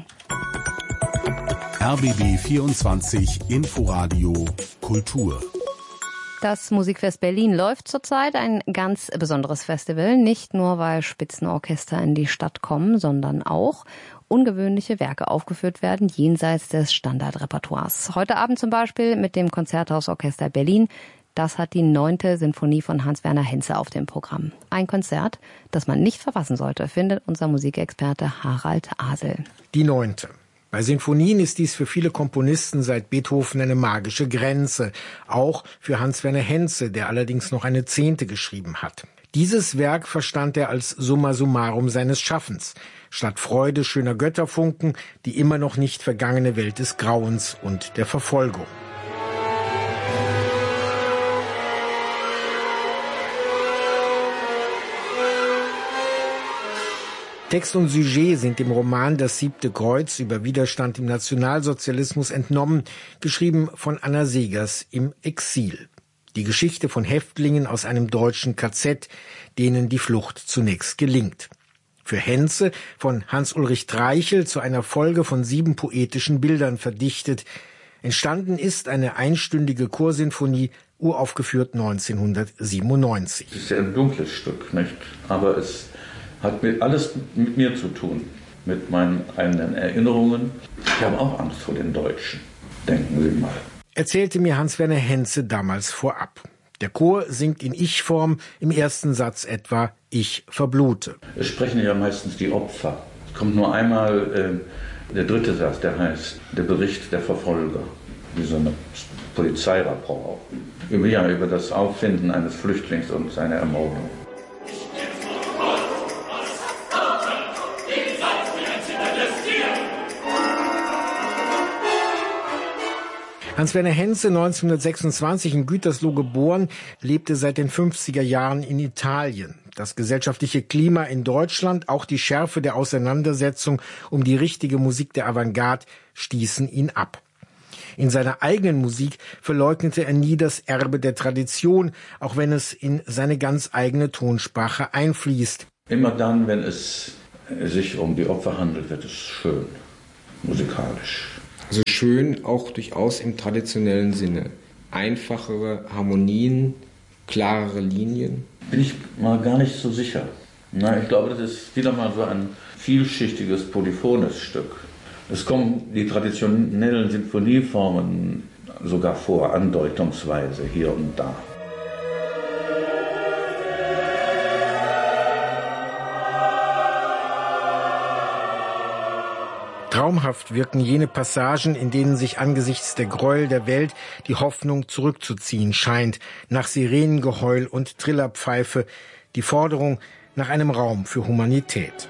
RBB24 Inforadio Kultur. Das Musikfest Berlin läuft zurzeit, ein ganz besonderes Festival. Nicht nur, weil Spitzenorchester in die Stadt kommen, sondern auch ungewöhnliche Werke aufgeführt werden, jenseits des Standardrepertoires. Heute Abend zum Beispiel mit dem Konzerthausorchester Berlin. Das hat die 9. Sinfonie von Hans-Werner Henze auf dem Programm. Ein Konzert, das man nicht verpassen sollte, findet unser Musikexperte Harald Asel. Die 9. Bei Sinfonien ist dies für viele Komponisten seit Beethoven eine magische Grenze. Auch für Hans-Werner Henze, der allerdings noch eine 10. geschrieben hat. Dieses Werk verstand er als Summa summarum seines Schaffens. Statt Freude schöner Götterfunken, die immer noch nicht vergangene Welt des Grauens und der Verfolgung. Text und Sujet sind dem Roman Das 7. Kreuz über Widerstand im Nationalsozialismus entnommen, geschrieben von Anna Segers im Exil. Die Geschichte von Häftlingen aus einem deutschen KZ, denen die Flucht zunächst gelingt. Für Henze von Hans-Ulrich Treichel zu einer Folge von 7 poetischen Bildern verdichtet. Entstanden ist eine einstündige Chorsinfonie, uraufgeführt 1997. Es ist ja ein dunkles Stück, nicht? Aber es Hat alles mit mir zu tun, mit meinen eigenen Erinnerungen. Ich habe auch Angst vor den Deutschen, denken Sie mal. Erzählte mir Hans-Werner Henze damals vorab. Der Chor singt in Ich-Form, im ersten Satz etwa Ich verblute. Es sprechen ja meistens die Opfer. Es kommt nur einmal der dritte Satz, der heißt der Bericht der Verfolger. Wie so eine Polizeirapport. Über das Auffinden eines Flüchtlings und seine Ermordung. Hans-Werner Henze, 1926 in Gütersloh geboren, lebte seit den 50er Jahren in Italien. Das gesellschaftliche Klima in Deutschland, auch die Schärfe der Auseinandersetzung um die richtige Musik der Avantgarde stießen ihn ab. In seiner eigenen Musik verleugnete er nie das Erbe der Tradition, auch wenn es in seine ganz eigene Tonsprache einfließt. Immer dann, wenn es sich um die Opfer handelt, wird es schön, musikalisch. Also schön auch durchaus im traditionellen Sinne. Einfachere Harmonien, klarere Linien. Bin ich mal gar nicht so sicher. Ich glaube, das ist wieder mal so ein vielschichtiges, polyphones Stück. Es kommen die traditionellen Sinfonieformen sogar vor, andeutungsweise hier und da. Traumhaft wirken jene Passagen, in denen sich angesichts der Gräuel der Welt die Hoffnung zurückzuziehen scheint, nach Sirenengeheul und Trillerpfeife, die Forderung nach einem Raum für Humanität.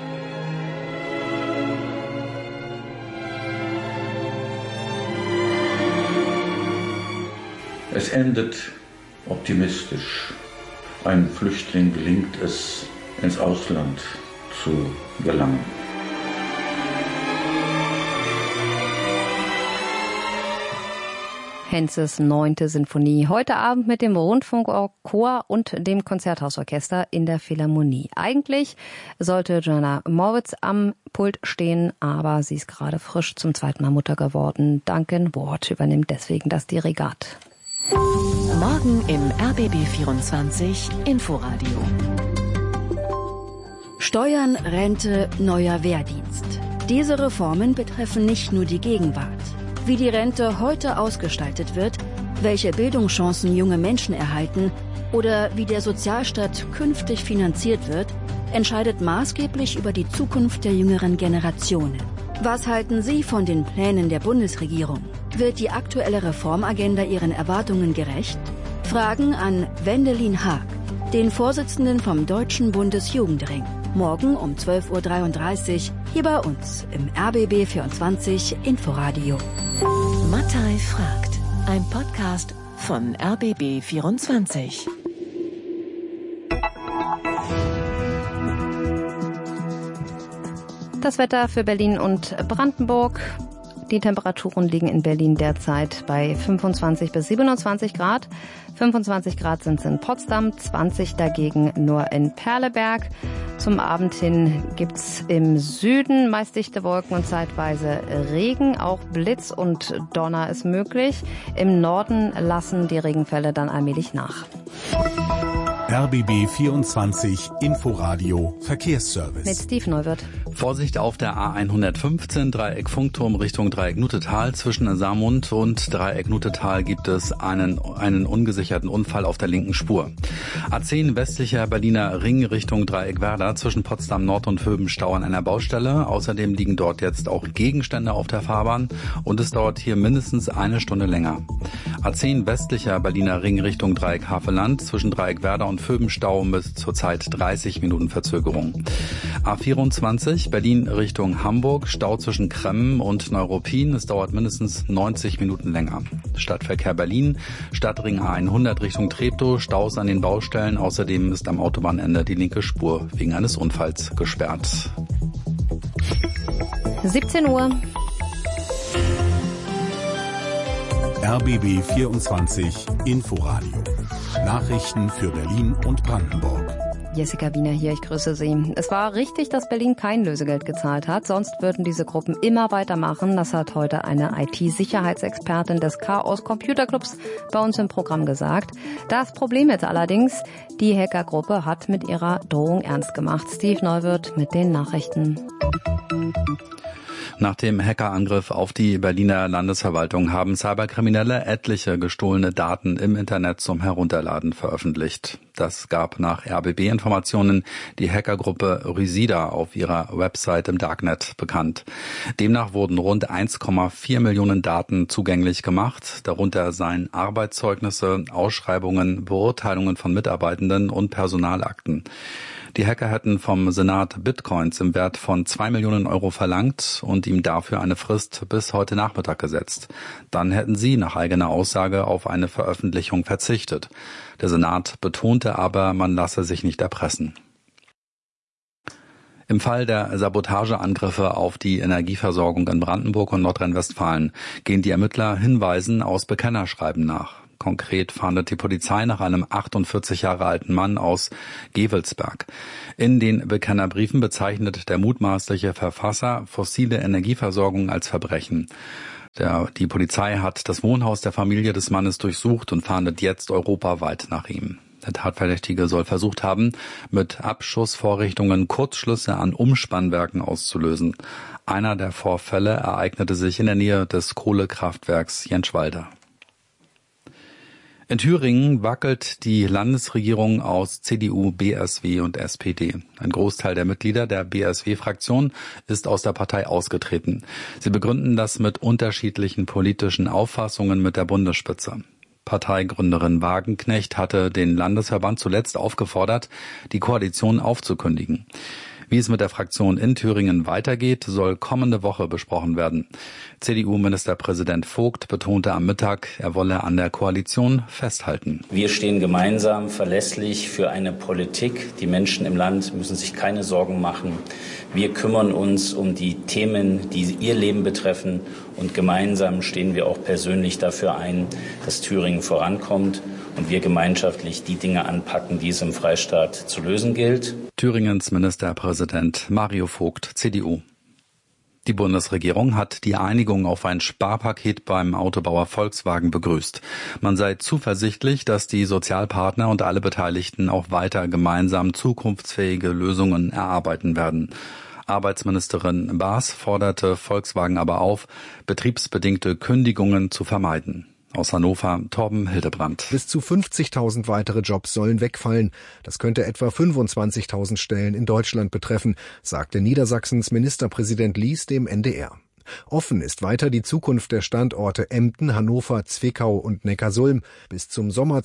Es endet optimistisch. Einem Flüchtling gelingt es, ins Ausland zu gelangen. Henzes 9. Sinfonie. Heute Abend mit dem Rundfunkchor und dem Konzerthausorchester in der Philharmonie. Eigentlich sollte Joanna Moritz am Pult stehen, aber sie ist gerade frisch zum zweiten Mal Mutter geworden. Duncan Ward übernimmt deswegen das Dirigat. Morgen im RBB 24 Inforadio. Steuern, Rente, neuer Wehrdienst. Diese Reformen betreffen nicht nur die Gegenwart. Wie die Rente heute ausgestaltet wird, welche Bildungschancen junge Menschen erhalten oder wie der Sozialstaat künftig finanziert wird, entscheidet maßgeblich über die Zukunft der jüngeren Generationen. Was halten Sie von den Plänen der Bundesregierung? Wird die aktuelle Reformagenda Ihren Erwartungen gerecht? Fragen an Wendelin Haag, den Vorsitzenden vom Deutschen Bundesjugendring. Morgen um 12.33 Uhr hier bei uns im RBB 24 Inforadio. Mattei fragt, ein Podcast von RBB 24. Das Wetter für Berlin und Brandenburg. Die Temperaturen liegen in Berlin derzeit bei 25 bis 27 Grad. 25 Grad sind es in Potsdam, 20 dagegen nur in Perleberg. Zum Abend hin gibt's im Süden meist dichte Wolken und zeitweise Regen. Auch Blitz und Donner ist möglich. Im Norden lassen die Regenfälle dann allmählich nach. RBB 24 Inforadio Verkehrsservice. Mit Steve Neuwirth. Vorsicht auf der A115, Dreieck Funkturm Richtung Dreieck Nutetal. Zwischen Saarmund und Dreieck Nutetal gibt es einen ungesicherten Unfall auf der linken Spur. A10 westlicher Berliner Ring Richtung Dreieck Werder. Zwischen Potsdam Nord und Höbenstau an einer Baustelle. Außerdem liegen dort jetzt auch Gegenstände auf der Fahrbahn und es dauert hier mindestens eine Stunde länger. A10 westlicher Berliner Ring Richtung Dreieck Havelland. Zwischen Dreieck Werder und Höbenstau bis zurzeit 30 Minuten Verzögerung. A24 Berlin Richtung Hamburg, Stau zwischen Kremmen und Neuruppin. Es dauert mindestens 90 Minuten länger. Stadtverkehr Berlin, Stadtring A100 Richtung Treptow, Staus an den Baustellen. Außerdem ist am Autobahnende die linke Spur wegen eines Unfalls gesperrt. 17 Uhr. RBB 24 Inforadio. Nachrichten für Berlin und Brandenburg. Jessica Wiener hier, ich grüße Sie. Es war richtig, dass Berlin kein Lösegeld gezahlt hat, sonst würden diese Gruppen immer weitermachen. Das hat heute eine IT-Sicherheitsexpertin des Chaos Computer Clubs bei uns im Programm gesagt. Das Problem jetzt allerdings, die Hackergruppe hat mit ihrer Drohung ernst gemacht. Steve Neuwirth mit den Nachrichten. Nach dem Hackerangriff auf die Berliner Landesverwaltung haben Cyberkriminelle etliche gestohlene Daten im Internet zum Herunterladen veröffentlicht. Das gab nach RBB-Informationen die Hackergruppe Rysida auf ihrer Website im Darknet bekannt. Demnach wurden rund 1,4 Millionen Daten zugänglich gemacht. Darunter seien Arbeitszeugnisse, Ausschreibungen, Beurteilungen von Mitarbeitenden und Personalakten. Die Hacker hätten vom Senat Bitcoins im Wert von 2 Millionen Euro verlangt und ihm dafür eine Frist bis heute Nachmittag gesetzt. Dann hätten sie nach eigener Aussage auf eine Veröffentlichung verzichtet. Der Senat betonte aber, man lasse sich nicht erpressen. Im Fall der Sabotageangriffe auf die Energieversorgung in Brandenburg und Nordrhein-Westfalen gehen die Ermittler Hinweisen aus Bekennerschreiben nach. Konkret fahndet die Polizei nach einem 48 Jahre alten Mann aus Gevelsberg. In den Bekennerbriefen bezeichnet der mutmaßliche Verfasser fossile Energieversorgung als Verbrechen. Die Polizei hat das Wohnhaus der Familie des Mannes durchsucht und fahndet jetzt europaweit nach ihm. Der Tatverdächtige soll versucht haben, mit Abschussvorrichtungen Kurzschlüsse an Umspannwerken auszulösen. Einer der Vorfälle ereignete sich in der Nähe des Kohlekraftwerks Jenschwalde. In Thüringen wackelt die Landesregierung aus CDU, BSW und SPD. Ein Großteil der Mitglieder der BSW-Fraktion ist aus der Partei ausgetreten. Sie begründen das mit unterschiedlichen politischen Auffassungen mit der Bundesspitze. Parteigründerin Wagenknecht hatte den Landesverband zuletzt aufgefordert, die Koalition aufzukündigen. Wie es mit der Fraktion in Thüringen weitergeht, soll kommende Woche besprochen werden. CDU-Ministerpräsident Vogt betonte am Mittag, er wolle an der Koalition festhalten. Wir stehen gemeinsam verlässlich für eine Politik. Die Menschen im Land müssen sich keine Sorgen machen. Wir kümmern uns um die Themen, die ihr Leben betreffen. Und gemeinsam stehen wir auch persönlich dafür ein, dass Thüringen vorankommt und wir gemeinschaftlich die Dinge anpacken, die es im Freistaat zu lösen gilt. Thüringens Ministerpräsident Mario Vogt, CDU. Die Bundesregierung hat die Einigung auf ein Sparpaket beim Autobauer Volkswagen begrüßt. Man sei zuversichtlich, dass die Sozialpartner und alle Beteiligten auch weiter gemeinsam zukunftsfähige Lösungen erarbeiten werden. Arbeitsministerin Baas forderte Volkswagen aber auf, betriebsbedingte Kündigungen zu vermeiden. Aus Hannover, Torben Hildebrandt. Bis zu 50.000 weitere Jobs sollen wegfallen. Das könnte etwa 25.000 Stellen in Deutschland betreffen, sagte Niedersachsens Ministerpräsident Lies dem NDR. Offen ist weiter die Zukunft der Standorte Emden, Hannover, Zwickau und Neckarsulm. Bis zum Sommer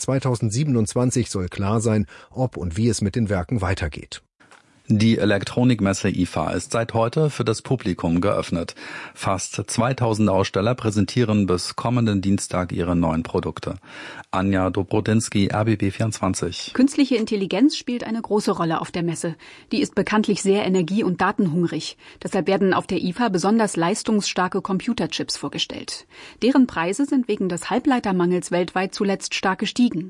2027 soll klar sein, ob und wie es mit den Werken weitergeht. Die Elektronikmesse IFA ist seit heute für das Publikum geöffnet. Fast 2000 Aussteller präsentieren bis kommenden Dienstag ihre neuen Produkte. Anja Dobrodinsky, RBB24. Künstliche Intelligenz spielt eine große Rolle auf der Messe. Die ist bekanntlich sehr energie- und datenhungrig. Deshalb werden auf der IFA besonders leistungsstarke Computerchips vorgestellt. Deren Preise sind wegen des Halbleitermangels weltweit zuletzt stark gestiegen.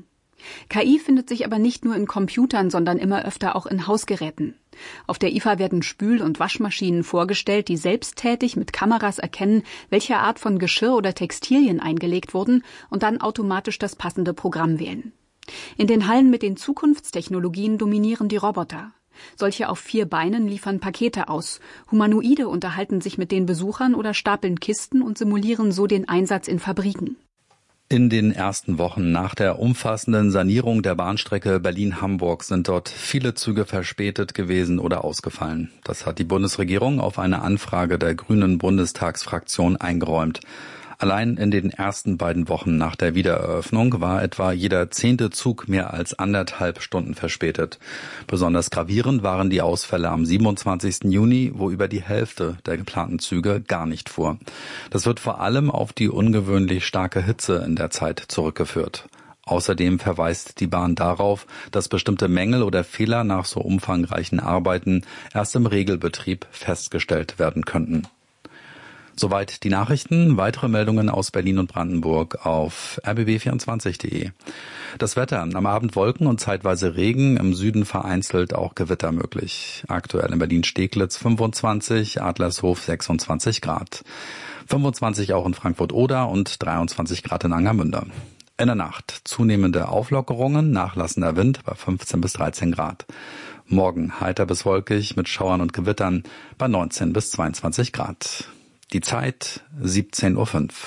KI findet sich aber nicht nur in Computern, sondern immer öfter auch in Hausgeräten. Auf der IFA werden Spül- und Waschmaschinen vorgestellt, die selbsttätig mit Kameras erkennen, welche Art von Geschirr oder Textilien eingelegt wurden und dann automatisch das passende Programm wählen. In den Hallen mit den Zukunftstechnologien dominieren die Roboter. Solche auf 4 Beinen liefern Pakete aus. Humanoide unterhalten sich mit den Besuchern oder stapeln Kisten und simulieren so den Einsatz in Fabriken. In den ersten Wochen nach der umfassenden Sanierung der Bahnstrecke Berlin-Hamburg sind dort viele Züge verspätet gewesen oder ausgefallen. Das hat die Bundesregierung auf eine Anfrage der Grünen Bundestagsfraktion eingeräumt. Allein in den ersten beiden Wochen nach der Wiedereröffnung war etwa jeder 10. Zug mehr als 1,5 Stunden verspätet. Besonders gravierend waren die Ausfälle am 27. Juni, wo über die Hälfte der geplanten Züge gar nicht fuhr. Das wird vor allem auf die ungewöhnlich starke Hitze in der Zeit zurückgeführt. Außerdem verweist die Bahn darauf, dass bestimmte Mängel oder Fehler nach so umfangreichen Arbeiten erst im Regelbetrieb festgestellt werden könnten. Soweit die Nachrichten. Weitere Meldungen aus Berlin und Brandenburg auf rbb24.de. Das Wetter. Am Abend Wolken und zeitweise Regen. Im Süden vereinzelt auch Gewitter möglich. Aktuell in Berlin-Steglitz 25, Adlershof 26 Grad. 25 auch in Frankfurt-Oder und 23 Grad in Angermünde. In der Nacht zunehmende Auflockerungen, nachlassender Wind bei 15 bis 13 Grad. Morgen heiter bis wolkig mit Schauern und Gewittern bei 19 bis 22 Grad. Die Zeit 17:05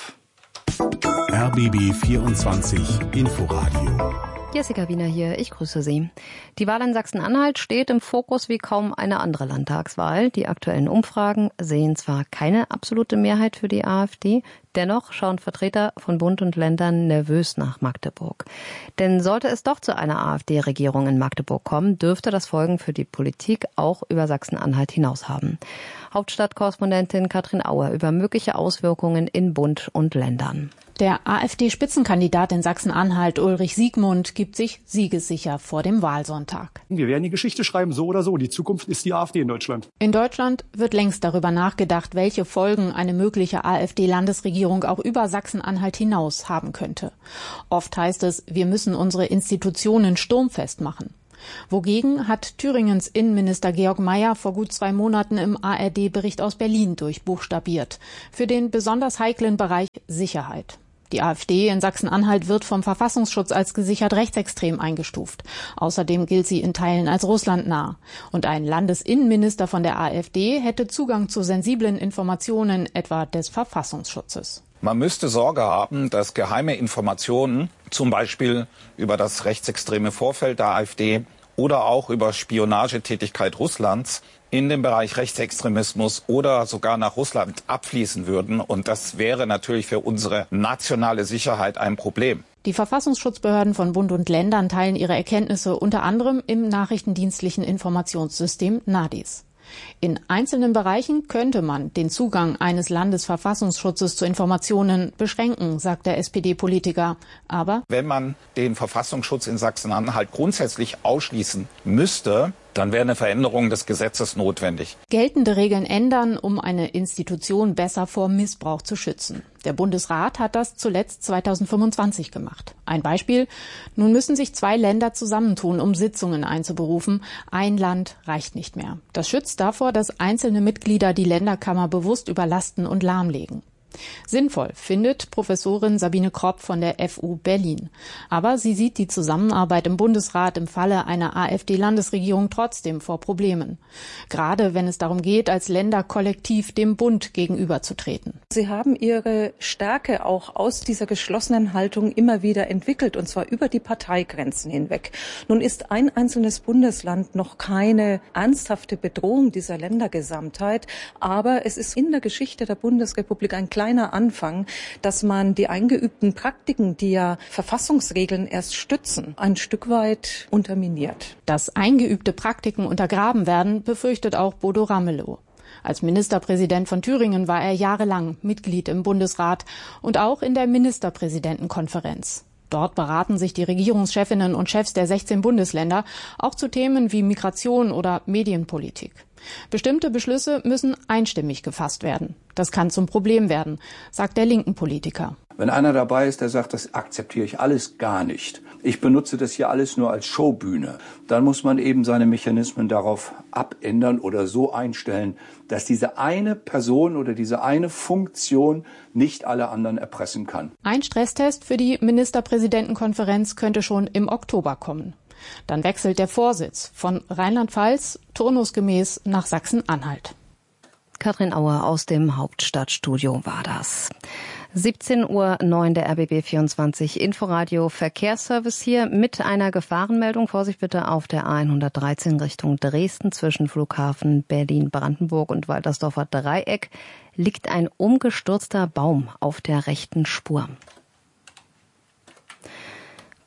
Uhr. RBB 24 Inforadio. Jessica Wiener hier, ich grüße Sie. Die Wahl in Sachsen-Anhalt steht im Fokus wie kaum eine andere Landtagswahl. Die aktuellen Umfragen sehen zwar keine absolute Mehrheit für die AfD, dennoch schauen Vertreter von Bund und Ländern nervös nach Magdeburg. Denn sollte es doch zu einer AfD-Regierung in Magdeburg kommen, dürfte das Folgen für die Politik auch über Sachsen-Anhalt hinaus haben. Hauptstadtkorrespondentin Katrin Auer über mögliche Auswirkungen in Bund und Ländern. Der AfD-Spitzenkandidat in Sachsen-Anhalt, Ulrich Siegmund, gibt sich siegessicher vor dem Wahlsonntag. Wir werden die Geschichte schreiben, so oder so. Die Zukunft ist die AfD in Deutschland. In Deutschland wird längst darüber nachgedacht, welche Folgen eine mögliche AfD-Landesregierung auch über Sachsen-Anhalt hinaus haben könnte. Oft heißt es, wir müssen unsere Institutionen sturmfest machen. Wogegen hat Thüringens Innenminister Georg Mayer vor gut 2 Monaten im ARD-Bericht aus Berlin durchbuchstabiert. Für den besonders heiklen Bereich Sicherheit. Die AfD in Sachsen-Anhalt wird vom Verfassungsschutz als gesichert rechtsextrem eingestuft. Außerdem gilt sie in Teilen als russlandnah. Und ein Landesinnenminister von der AfD hätte Zugang zu sensiblen Informationen, etwa des Verfassungsschutzes. Man müsste Sorge haben, dass geheime Informationen, zum Beispiel über das rechtsextreme Vorfeld der AfD oder auch über Spionagetätigkeit Russlands, in den Bereich Rechtsextremismus oder sogar nach Russland abfließen würden. Und das wäre natürlich für unsere nationale Sicherheit ein Problem. Die Verfassungsschutzbehörden von Bund und Ländern teilen ihre Erkenntnisse unter anderem im nachrichtendienstlichen Informationssystem NADIS. In einzelnen Bereichen könnte man den Zugang eines Landesverfassungsschutzes zu Informationen beschränken, sagt der SPD-Politiker. Aber wenn man den Verfassungsschutz in Sachsen-Anhalt grundsätzlich ausschließen müsste, dann wäre eine Veränderung des Gesetzes notwendig. Geltende Regeln ändern, um eine Institution besser vor Missbrauch zu schützen. Der Bundesrat hat das zuletzt 2025 gemacht. Ein Beispiel: Nun müssen sich 2 Länder zusammentun, um Sitzungen einzuberufen. Ein Land reicht nicht mehr. Das schützt davor, dass einzelne Mitglieder die Länderkammer bewusst überlasten und lahmlegen. Sinnvoll findet Professorin Sabine Kropp von der FU Berlin. Aber sie sieht die Zusammenarbeit im Bundesrat im Falle einer AfD-Landesregierung trotzdem vor Problemen. Gerade wenn es darum geht, als Länder kollektiv dem Bund gegenüberzutreten. Sie haben ihre Stärke auch aus dieser geschlossenen Haltung immer wieder entwickelt, und zwar über die Parteigrenzen hinweg. Nun ist ein einzelnes Bundesland noch keine ernsthafte Bedrohung dieser Ländergesamtheit, aber es ist in der Geschichte der Bundesrepublik ein kleiner Anfang, dass man die eingeübten Praktiken, die ja Verfassungsregeln erst stützen, ein Stück weit unterminiert. Dass eingeübte Praktiken untergraben werden, befürchtet auch Bodo Ramelow. Als Ministerpräsident von Thüringen war er jahrelang Mitglied im Bundesrat und auch in der Ministerpräsidentenkonferenz. Dort beraten sich die Regierungschefinnen und Chefs der 16 Bundesländer auch zu Themen wie Migration oder Medienpolitik. Bestimmte Beschlüsse müssen einstimmig gefasst werden. Das kann zum Problem werden, sagt der linken Politiker. Wenn einer dabei ist, der sagt, das akzeptiere ich alles gar nicht, ich benutze das hier alles nur als Showbühne, dann muss man eben seine Mechanismen darauf abändern oder so einstellen, dass diese eine Person oder diese eine Funktion nicht alle anderen erpressen kann. Ein Stresstest für die Ministerpräsidentenkonferenz könnte schon im Oktober kommen. Dann wechselt der Vorsitz von Rheinland-Pfalz turnusgemäß nach Sachsen-Anhalt. Katrin Auer aus dem Hauptstadtstudio war das. 17:09 Uhr der RBB24 Inforadio Verkehrsservice hier mit einer Gefahrenmeldung. Vorsicht bitte auf der A113 Richtung Dresden zwischen Flughafen Berlin-Brandenburg und Waltersdorfer Dreieck liegt ein umgestürzter Baum auf der rechten Spur.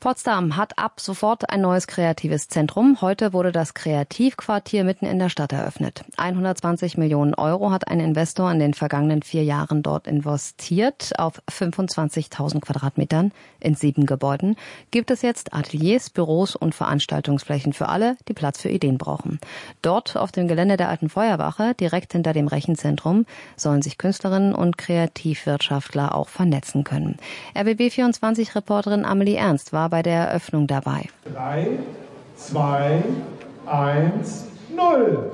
Potsdam hat ab sofort ein neues kreatives Zentrum. Heute wurde das Kreativquartier mitten in der Stadt eröffnet. 120 Millionen Euro hat ein Investor in den vergangenen 4 Jahren dort investiert. Auf 25.000 Quadratmetern in 7 Gebäuden gibt es jetzt Ateliers, Büros und Veranstaltungsflächen für alle, die Platz für Ideen brauchen. Dort auf dem Gelände der Alten Feuerwache, direkt hinter dem Rechenzentrum, sollen sich Künstlerinnen und Kreativwirtschaftler auch vernetzen können. RBB24-Reporterin Amelie Ernst war bei der Eröffnung dabei. 3, 2, 1, 0.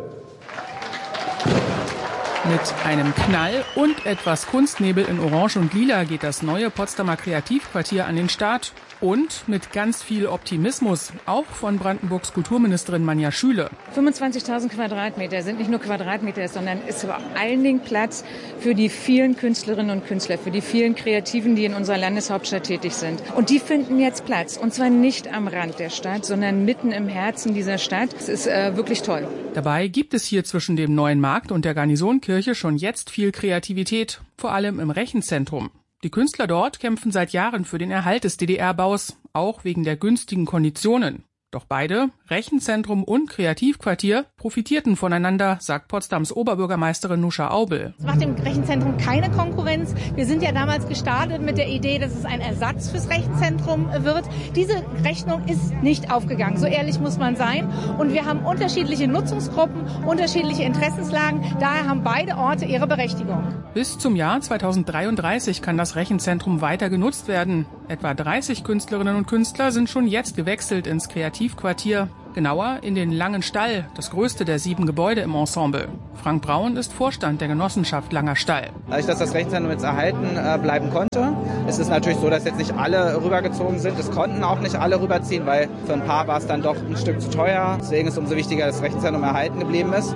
Mit einem Knall und etwas Kunstnebel in Orange und Lila geht das neue Potsdamer Kreativquartier an den Start. Und mit ganz viel Optimismus, auch von Brandenburgs Kulturministerin Manja Schüle. 25.000 Quadratmeter sind nicht nur Quadratmeter, sondern ist vor allen Dingen Platz für die vielen Künstlerinnen und Künstler, für die vielen Kreativen, die in unserer Landeshauptstadt tätig sind. Und die finden jetzt Platz. Und zwar nicht am Rand der Stadt, sondern mitten im Herzen dieser Stadt. Es ist wirklich toll. Dabei gibt es hier zwischen dem Neuen Markt und der Garnisonkirche schon jetzt viel Kreativität, vor allem im Rechenzentrum. Die Künstler dort kämpfen seit Jahren für den Erhalt des DDR-Baus, auch wegen der günstigen Konditionen. Doch beide, Rechenzentrum und Kreativquartier, profitierten voneinander, sagt Potsdams Oberbürgermeisterin Nuscha Aubel. Es macht dem Rechenzentrum keine Konkurrenz. Wir sind ja damals gestartet mit der Idee, dass es ein Ersatz fürs Rechenzentrum wird. Diese Rechnung ist nicht aufgegangen, so ehrlich muss man sein. Und wir haben unterschiedliche Nutzungsgruppen, unterschiedliche Interessenslagen. Daher haben beide Orte ihre Berechtigung. Bis zum Jahr 2033 kann das Rechenzentrum weiter genutzt werden. Etwa 30 Künstlerinnen und Künstler sind schon jetzt gewechselt ins Kreativquartier. Genauer in den Langen Stall, das größte der 7 Gebäude im Ensemble. Frank Braun ist Vorstand der Genossenschaft Langer Stall. Dadurch, dass das Rechenzentrum jetzt erhalten bleiben konnte, ist es natürlich so, dass jetzt nicht alle rübergezogen sind. Es konnten auch nicht alle rüberziehen, weil für ein paar war es dann doch ein Stück zu teuer. Deswegen ist es umso wichtiger, dass das Rechenzentrum erhalten geblieben ist.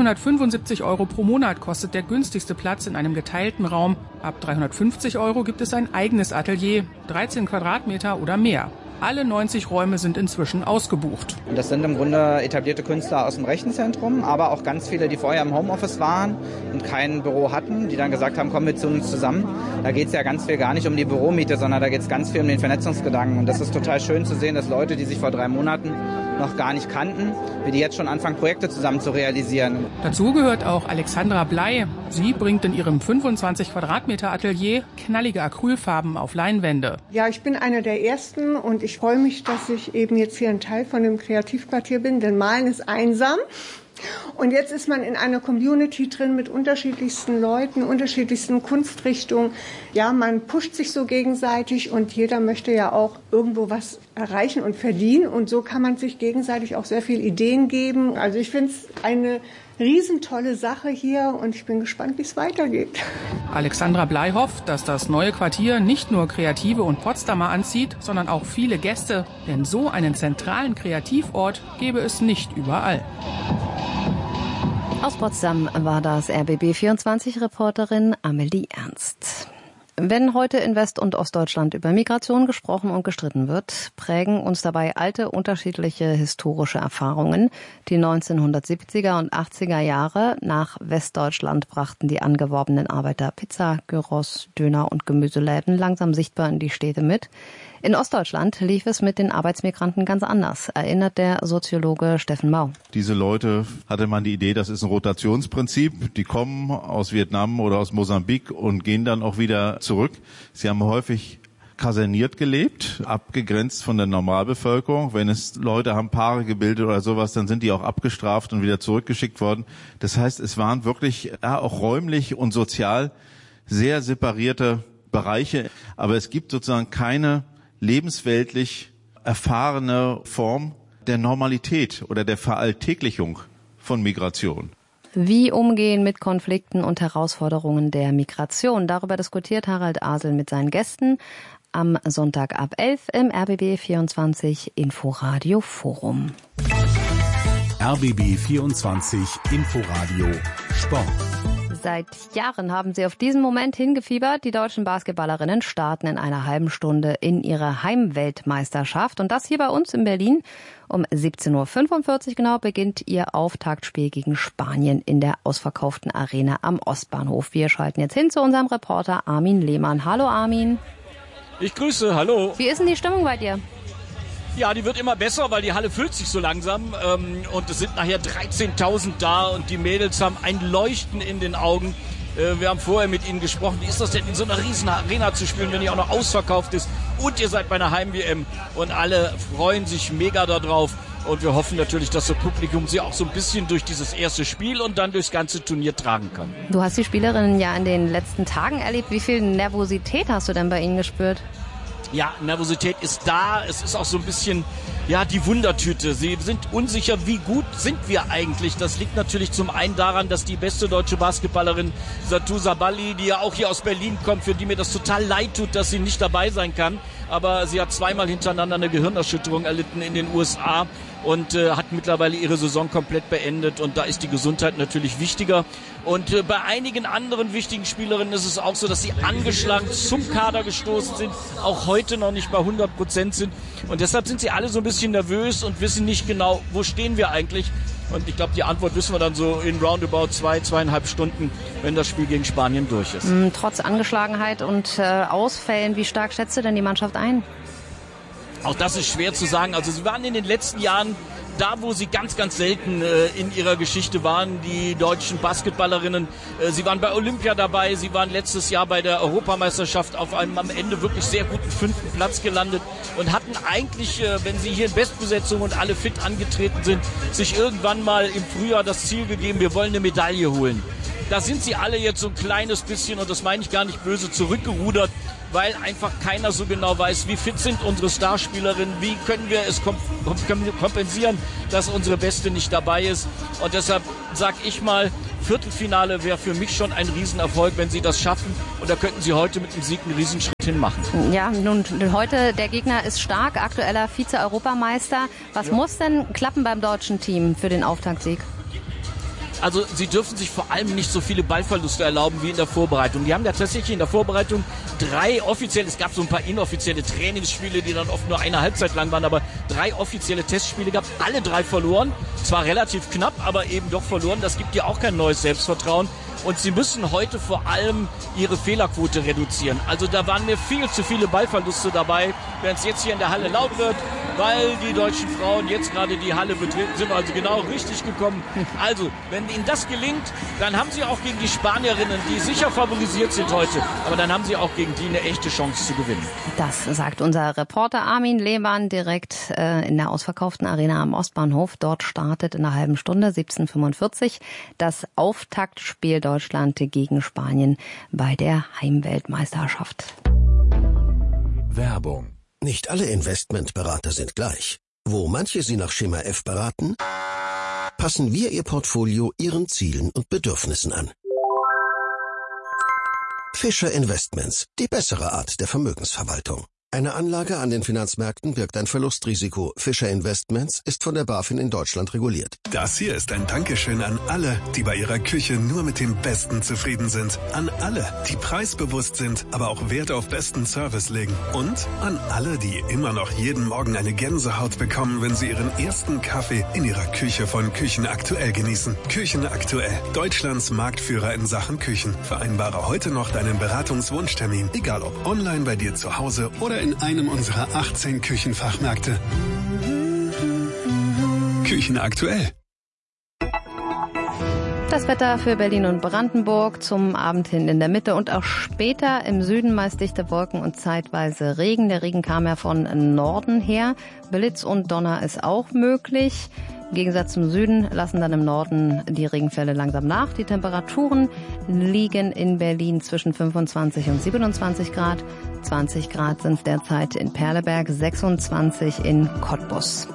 175 Euro pro Monat kostet der günstigste Platz in einem geteilten Raum. Ab 350 Euro gibt es ein eigenes Atelier, 13 Quadratmeter oder mehr. Alle 90 Räume sind inzwischen ausgebucht. Und das sind im Grunde etablierte Künstler aus dem Rechenzentrum, aber auch ganz viele, die vorher im Homeoffice waren und kein Büro hatten, die dann gesagt haben, kommen wir zu uns zusammen. Da geht es ja ganz viel gar nicht um die Büromiete, sondern da geht es ganz viel um den Vernetzungsgedanken. Und das ist total schön zu sehen, dass Leute, die sich vor 3 Monaten noch gar nicht kannten, wie die jetzt schon anfangen, Projekte zusammen zu realisieren. Dazu gehört auch Alexandra Blei. Sie bringt in ihrem 25 Quadratmeter Atelier knallige Acrylfarben auf Leinwände. Ja, ich bin einer der Ersten und ich freue mich, dass ich eben jetzt hier ein Teil von dem Kreativquartier bin, denn Malen ist einsam. Und jetzt ist man in einer Community drin mit unterschiedlichsten Leuten, unterschiedlichsten Kunstrichtungen. Ja, man pusht sich so gegenseitig und jeder möchte ja auch irgendwo was erreichen und verdienen. Und so kann man sich gegenseitig auch sehr viel Ideen geben. Also ich finde es eine riesentolle Sache hier und ich bin gespannt, wie es weitergeht. Alexandra Blei hofft, dass das neue Quartier nicht nur Kreative und Potsdamer anzieht, sondern auch viele Gäste. Denn so einen zentralen Kreativort gäbe es nicht überall. Aus Potsdam war das RBB24-Reporterin Amelie Ernst. Wenn heute in West- und Ostdeutschland über Migration gesprochen und gestritten wird, prägen uns dabei alte, unterschiedliche historische Erfahrungen. Die 1970er und 80er Jahre nach Westdeutschland brachten die angeworbenen Arbeiter Pizza, Gyros, Döner und Gemüseläden langsam sichtbar in die Städte mit. In Ostdeutschland lief es mit den Arbeitsmigranten ganz anders, erinnert der Soziologe Steffen Mau. Diese Leute hatte man die Idee, das ist ein Rotationsprinzip. Die kommen aus Vietnam oder aus Mosambik und gehen dann auch wieder zurück. Sie haben häufig kaserniert gelebt, abgegrenzt von der Normalbevölkerung. Wenn es Leute haben Paare gebildet oder sowas, dann sind die auch abgestraft und wieder zurückgeschickt worden. Das heißt, es waren wirklich auch räumlich und sozial sehr separierte Bereiche. Aber es gibt sozusagen keine lebensweltlich erfahrene Form der Normalität oder der Veralltäglichung von Migration. Wie umgehen mit Konflikten und Herausforderungen der Migration? Darüber diskutiert Harald Asel mit seinen Gästen am Sonntag ab 11 im RBB24 Inforadio Forum. RBB24 Inforadio Sport. Seit Jahren haben sie auf diesen Moment hingefiebert. Die deutschen Basketballerinnen starten in einer halben Stunde in ihre Heimweltmeisterschaft. Und das hier bei uns in Berlin. Um 17.45 Uhr genau beginnt ihr Auftaktspiel gegen Spanien in der ausverkauften Arena am Ostbahnhof. Wir schalten jetzt hin zu unserem Reporter Armin Lehmann. Hallo Armin. Ich grüße, hallo. Wie ist denn die Stimmung bei dir? Ja, die wird immer besser, weil die Halle füllt sich so langsam und es sind nachher 13.000 da und die Mädels haben ein Leuchten in den Augen. Wir haben vorher mit ihnen gesprochen, wie ist das denn in so einer riesen Arena zu spielen, wenn die auch noch ausverkauft ist und ihr seid bei einer Heim-WM und alle freuen sich mega darauf und wir hoffen natürlich, dass das Publikum sie auch so ein bisschen durch dieses erste Spiel und dann durchs ganze Turnier tragen kann. Du hast die Spielerinnen ja in den letzten Tagen erlebt. Wie viel Nervosität hast du denn bei ihnen gespürt? Ja, Nervosität ist da. Es ist auch so ein bisschen, ja, die Wundertüte. Sie sind unsicher, wie gut sind wir eigentlich. Das liegt natürlich zum einen daran, dass die beste deutsche Basketballerin Satou Sabally, die ja auch hier aus Berlin kommt, für die mir das total leid tut, dass sie nicht dabei sein kann. Aber sie hat zweimal hintereinander eine Gehirnerschütterung erlitten in den USA und hat mittlerweile ihre Saison komplett beendet. Und da ist die Gesundheit natürlich wichtiger. Und bei einigen anderen wichtigen Spielerinnen ist es auch so, dass sie angeschlagen zum Kader gestoßen sind, auch heute noch nicht bei 100% sind. Und deshalb sind sie alle so ein bisschen nervös und wissen nicht genau, wo stehen wir eigentlich. Und ich glaube, die Antwort wissen wir dann so in roundabout 2,5 Stunden, wenn das Spiel gegen Spanien durch ist. Trotz Angeschlagenheit und Ausfällen, wie stark schätzt du denn die Mannschaft ein? Auch das ist schwer zu sagen. Also sie waren in den letzten Jahren da, wo sie ganz, ganz selten in ihrer Geschichte waren, die deutschen Basketballerinnen. Sie waren bei Olympia dabei, sie waren letztes Jahr bei der Europameisterschaft auf einem am Ende wirklich sehr guten 5. Platz gelandet und hatten eigentlich, wenn sie hier in Bestbesetzung und alle fit angetreten sind, sich irgendwann mal im Frühjahr das Ziel gegeben, wir wollen eine Medaille holen. Da sind sie alle jetzt so ein kleines bisschen, und das meine ich gar nicht böse, zurückgerudert, weil einfach keiner so genau weiß, wie fit sind unsere Starspielerinnen, wie können wir es kompensieren, dass unsere Beste nicht dabei ist. Und deshalb sage ich mal, Viertelfinale wäre für mich schon ein Riesenerfolg, wenn sie das schaffen. Und da könnten sie heute mit dem Sieg einen Riesenschritt hinmachen. Ja, nun heute, der Gegner ist stark, aktueller Vize-Europameister. Was muss denn klappen beim deutschen Team für den Auftaktsieg? Also sie dürfen sich vor allem nicht so viele Ballverluste erlauben wie in der Vorbereitung. Die haben ja tatsächlich in der Vorbereitung 3 offizielle, es gab so ein paar inoffizielle Trainingsspiele, die dann oft nur eine Halbzeit lang waren, aber 3 offizielle Testspiele gehabt, alle 3 verloren. Zwar relativ knapp, aber eben doch verloren. Das gibt ja auch kein neues Selbstvertrauen. Und sie müssen heute vor allem ihre Fehlerquote reduzieren. Also da waren mir viel zu viele Ballverluste dabei. Wenn es jetzt hier in der Halle laut wird, weil die deutschen Frauen jetzt gerade die Halle betreten, sind wir also genau richtig gekommen. Also, wenn ihnen das gelingt, dann haben sie auch gegen die Spanierinnen, die sicher favorisiert sind heute, aber dann haben sie auch gegen die eine echte Chance zu gewinnen. Das sagt unser Reporter Armin Lehmann direkt in der ausverkauften Arena am Ostbahnhof. Dort startet in einer halben Stunde, 17:45, das Auftaktspiel Deutschland gegen Spanien bei der Heimweltmeisterschaft. Werbung. Nicht alle Investmentberater sind gleich. Wo manche Sie nach Schema F beraten, passen wir Ihr Portfolio Ihren Zielen und Bedürfnissen an. Fischer Investments, die bessere Art der Vermögensverwaltung. Eine Anlage an den Finanzmärkten birgt ein Verlustrisiko. Fischer Investments ist von der BaFin in Deutschland reguliert. Das hier ist ein Dankeschön an alle, die bei ihrer Küche nur mit dem Besten zufrieden sind. An alle, die preisbewusst sind, aber auch Wert auf besten Service legen. Und an alle, die immer noch jeden Morgen eine Gänsehaut bekommen, wenn sie ihren ersten Kaffee in ihrer Küche von Küchen Aktuell genießen. Küchen Aktuell, Deutschlands Marktführer in Sachen Küchen. Vereinbare heute noch deinen Beratungswunschtermin, egal ob online bei dir zu Hause oder in einem unserer 18 Küchenfachmärkte. Küchen Aktuell. Das Wetter für Berlin und Brandenburg zum Abend hin in der Mitte und auch später im Süden meist dichte Wolken und zeitweise Regen. Der Regen kam ja von Norden her. Blitz und Donner ist auch möglich. Im Gegensatz zum Süden lassen dann im Norden die Regenfälle langsam nach. Die Temperaturen liegen in Berlin zwischen 25 und 27 Grad. 20 Grad sind es derzeit in Perleberg, 26 in Cottbus.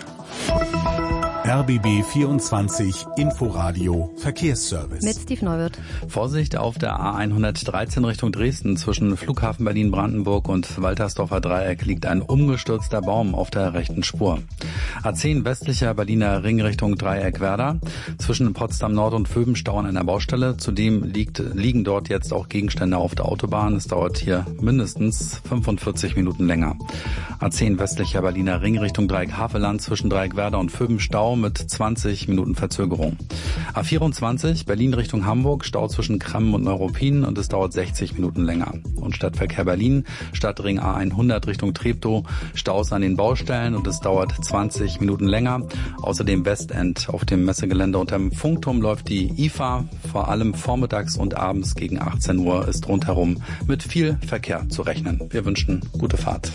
RBB 24 Inforadio Verkehrsservice. Mit Steve Neuwirth. Vorsicht auf der A113 Richtung Dresden. Zwischen Flughafen Berlin-Brandenburg und Waltersdorfer Dreieck liegt ein umgestürzter Baum auf der rechten Spur. A10 westlicher Berliner Ring Richtung Dreieck-Werder. Zwischen Potsdam Nord und Vöbenstau an einer Baustelle. Zudem liegen dort jetzt auch Gegenstände auf der Autobahn. Es dauert hier mindestens 45 Minuten länger. A10 westlicher Berliner Ring Richtung Dreieck-Havelland zwischen Dreieck-Werder und Vöbenstau mit 20 Minuten Verzögerung. A24 Berlin Richtung Hamburg, Stau zwischen Kremmen und Neuruppin und es dauert 60 Minuten länger. Und Stadtverkehr Berlin, Stadtring A100 Richtung Treptow, Staus an den Baustellen und es dauert 20 Minuten länger. Außerdem Westend auf dem Messegelände unterm Funkturm läuft die IFA. Vor allem vormittags und abends gegen 18 Uhr ist rundherum mit viel Verkehr zu rechnen. Wir wünschen gute Fahrt.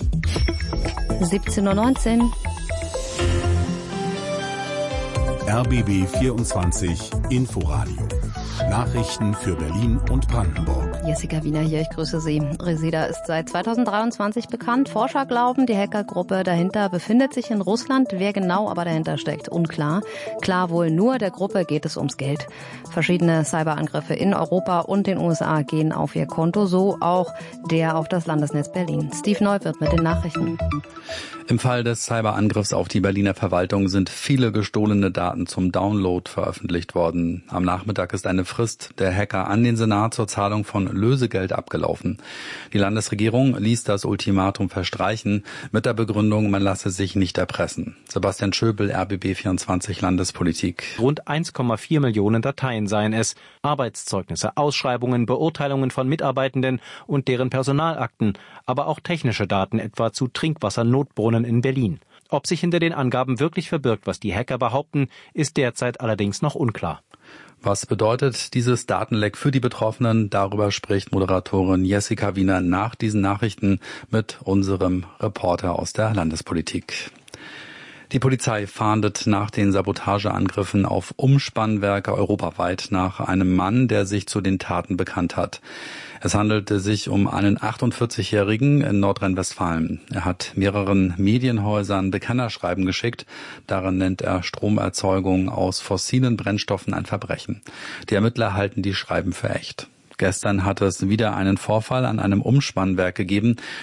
17:19 Uhr. RBB 24 Inforadio. Nachrichten für Berlin und Brandenburg. Jessica Wiener hier, ich grüße Sie. Reseda ist seit 2023 bekannt. Forscher glauben, die Hackergruppe dahinter befindet sich in Russland. Wer genau aber dahinter steckt, unklar. Klar wohl nur, der Gruppe geht es ums Geld. Verschiedene Cyberangriffe in Europa und den USA gehen auf ihr Konto, so auch der auf das Landesnetz Berlin. Steve Neuwirth mit den Nachrichten. Im Fall des Cyberangriffs auf die Berliner Verwaltung sind viele gestohlene Daten zum Download veröffentlicht worden. Am Nachmittag ist eine Frist der Hacker an den Senat zur Zahlung von Lösegeld abgelaufen. Die Landesregierung ließ das Ultimatum verstreichen mit der Begründung, man lasse sich nicht erpressen. Sebastian Schöbel, RBB 24 Landespolitik. Rund 1,4 Millionen Dateien seien es. Arbeitszeugnisse, Ausschreibungen, Beurteilungen von Mitarbeitenden und deren Personalakten, aber auch technische Daten, etwa zu Trinkwassernotbrunnen in Berlin. Ob sich hinter den Angaben wirklich verbirgt, was die Hacker behaupten, ist derzeit allerdings noch unklar. Was bedeutet dieses Datenleck für die Betroffenen? Darüber spricht Moderatorin Jessica Wiener nach diesen Nachrichten mit unserem Reporter aus der Landespolitik. Die Polizei fahndet nach den Sabotageangriffen auf Umspannwerke europaweit nach einem Mann, der sich zu den Taten bekannt hat. Es handelte sich um einen 48-Jährigen in Nordrhein-Westfalen. Er hat mehreren Medienhäusern Bekennerschreiben geschickt. Darin nennt er Stromerzeugung aus fossilen Brennstoffen ein Verbrechen. Die Ermittler halten die Schreiben für echt. Gestern hat es wieder einen Vorfall an einem Umspannwerk gegeben.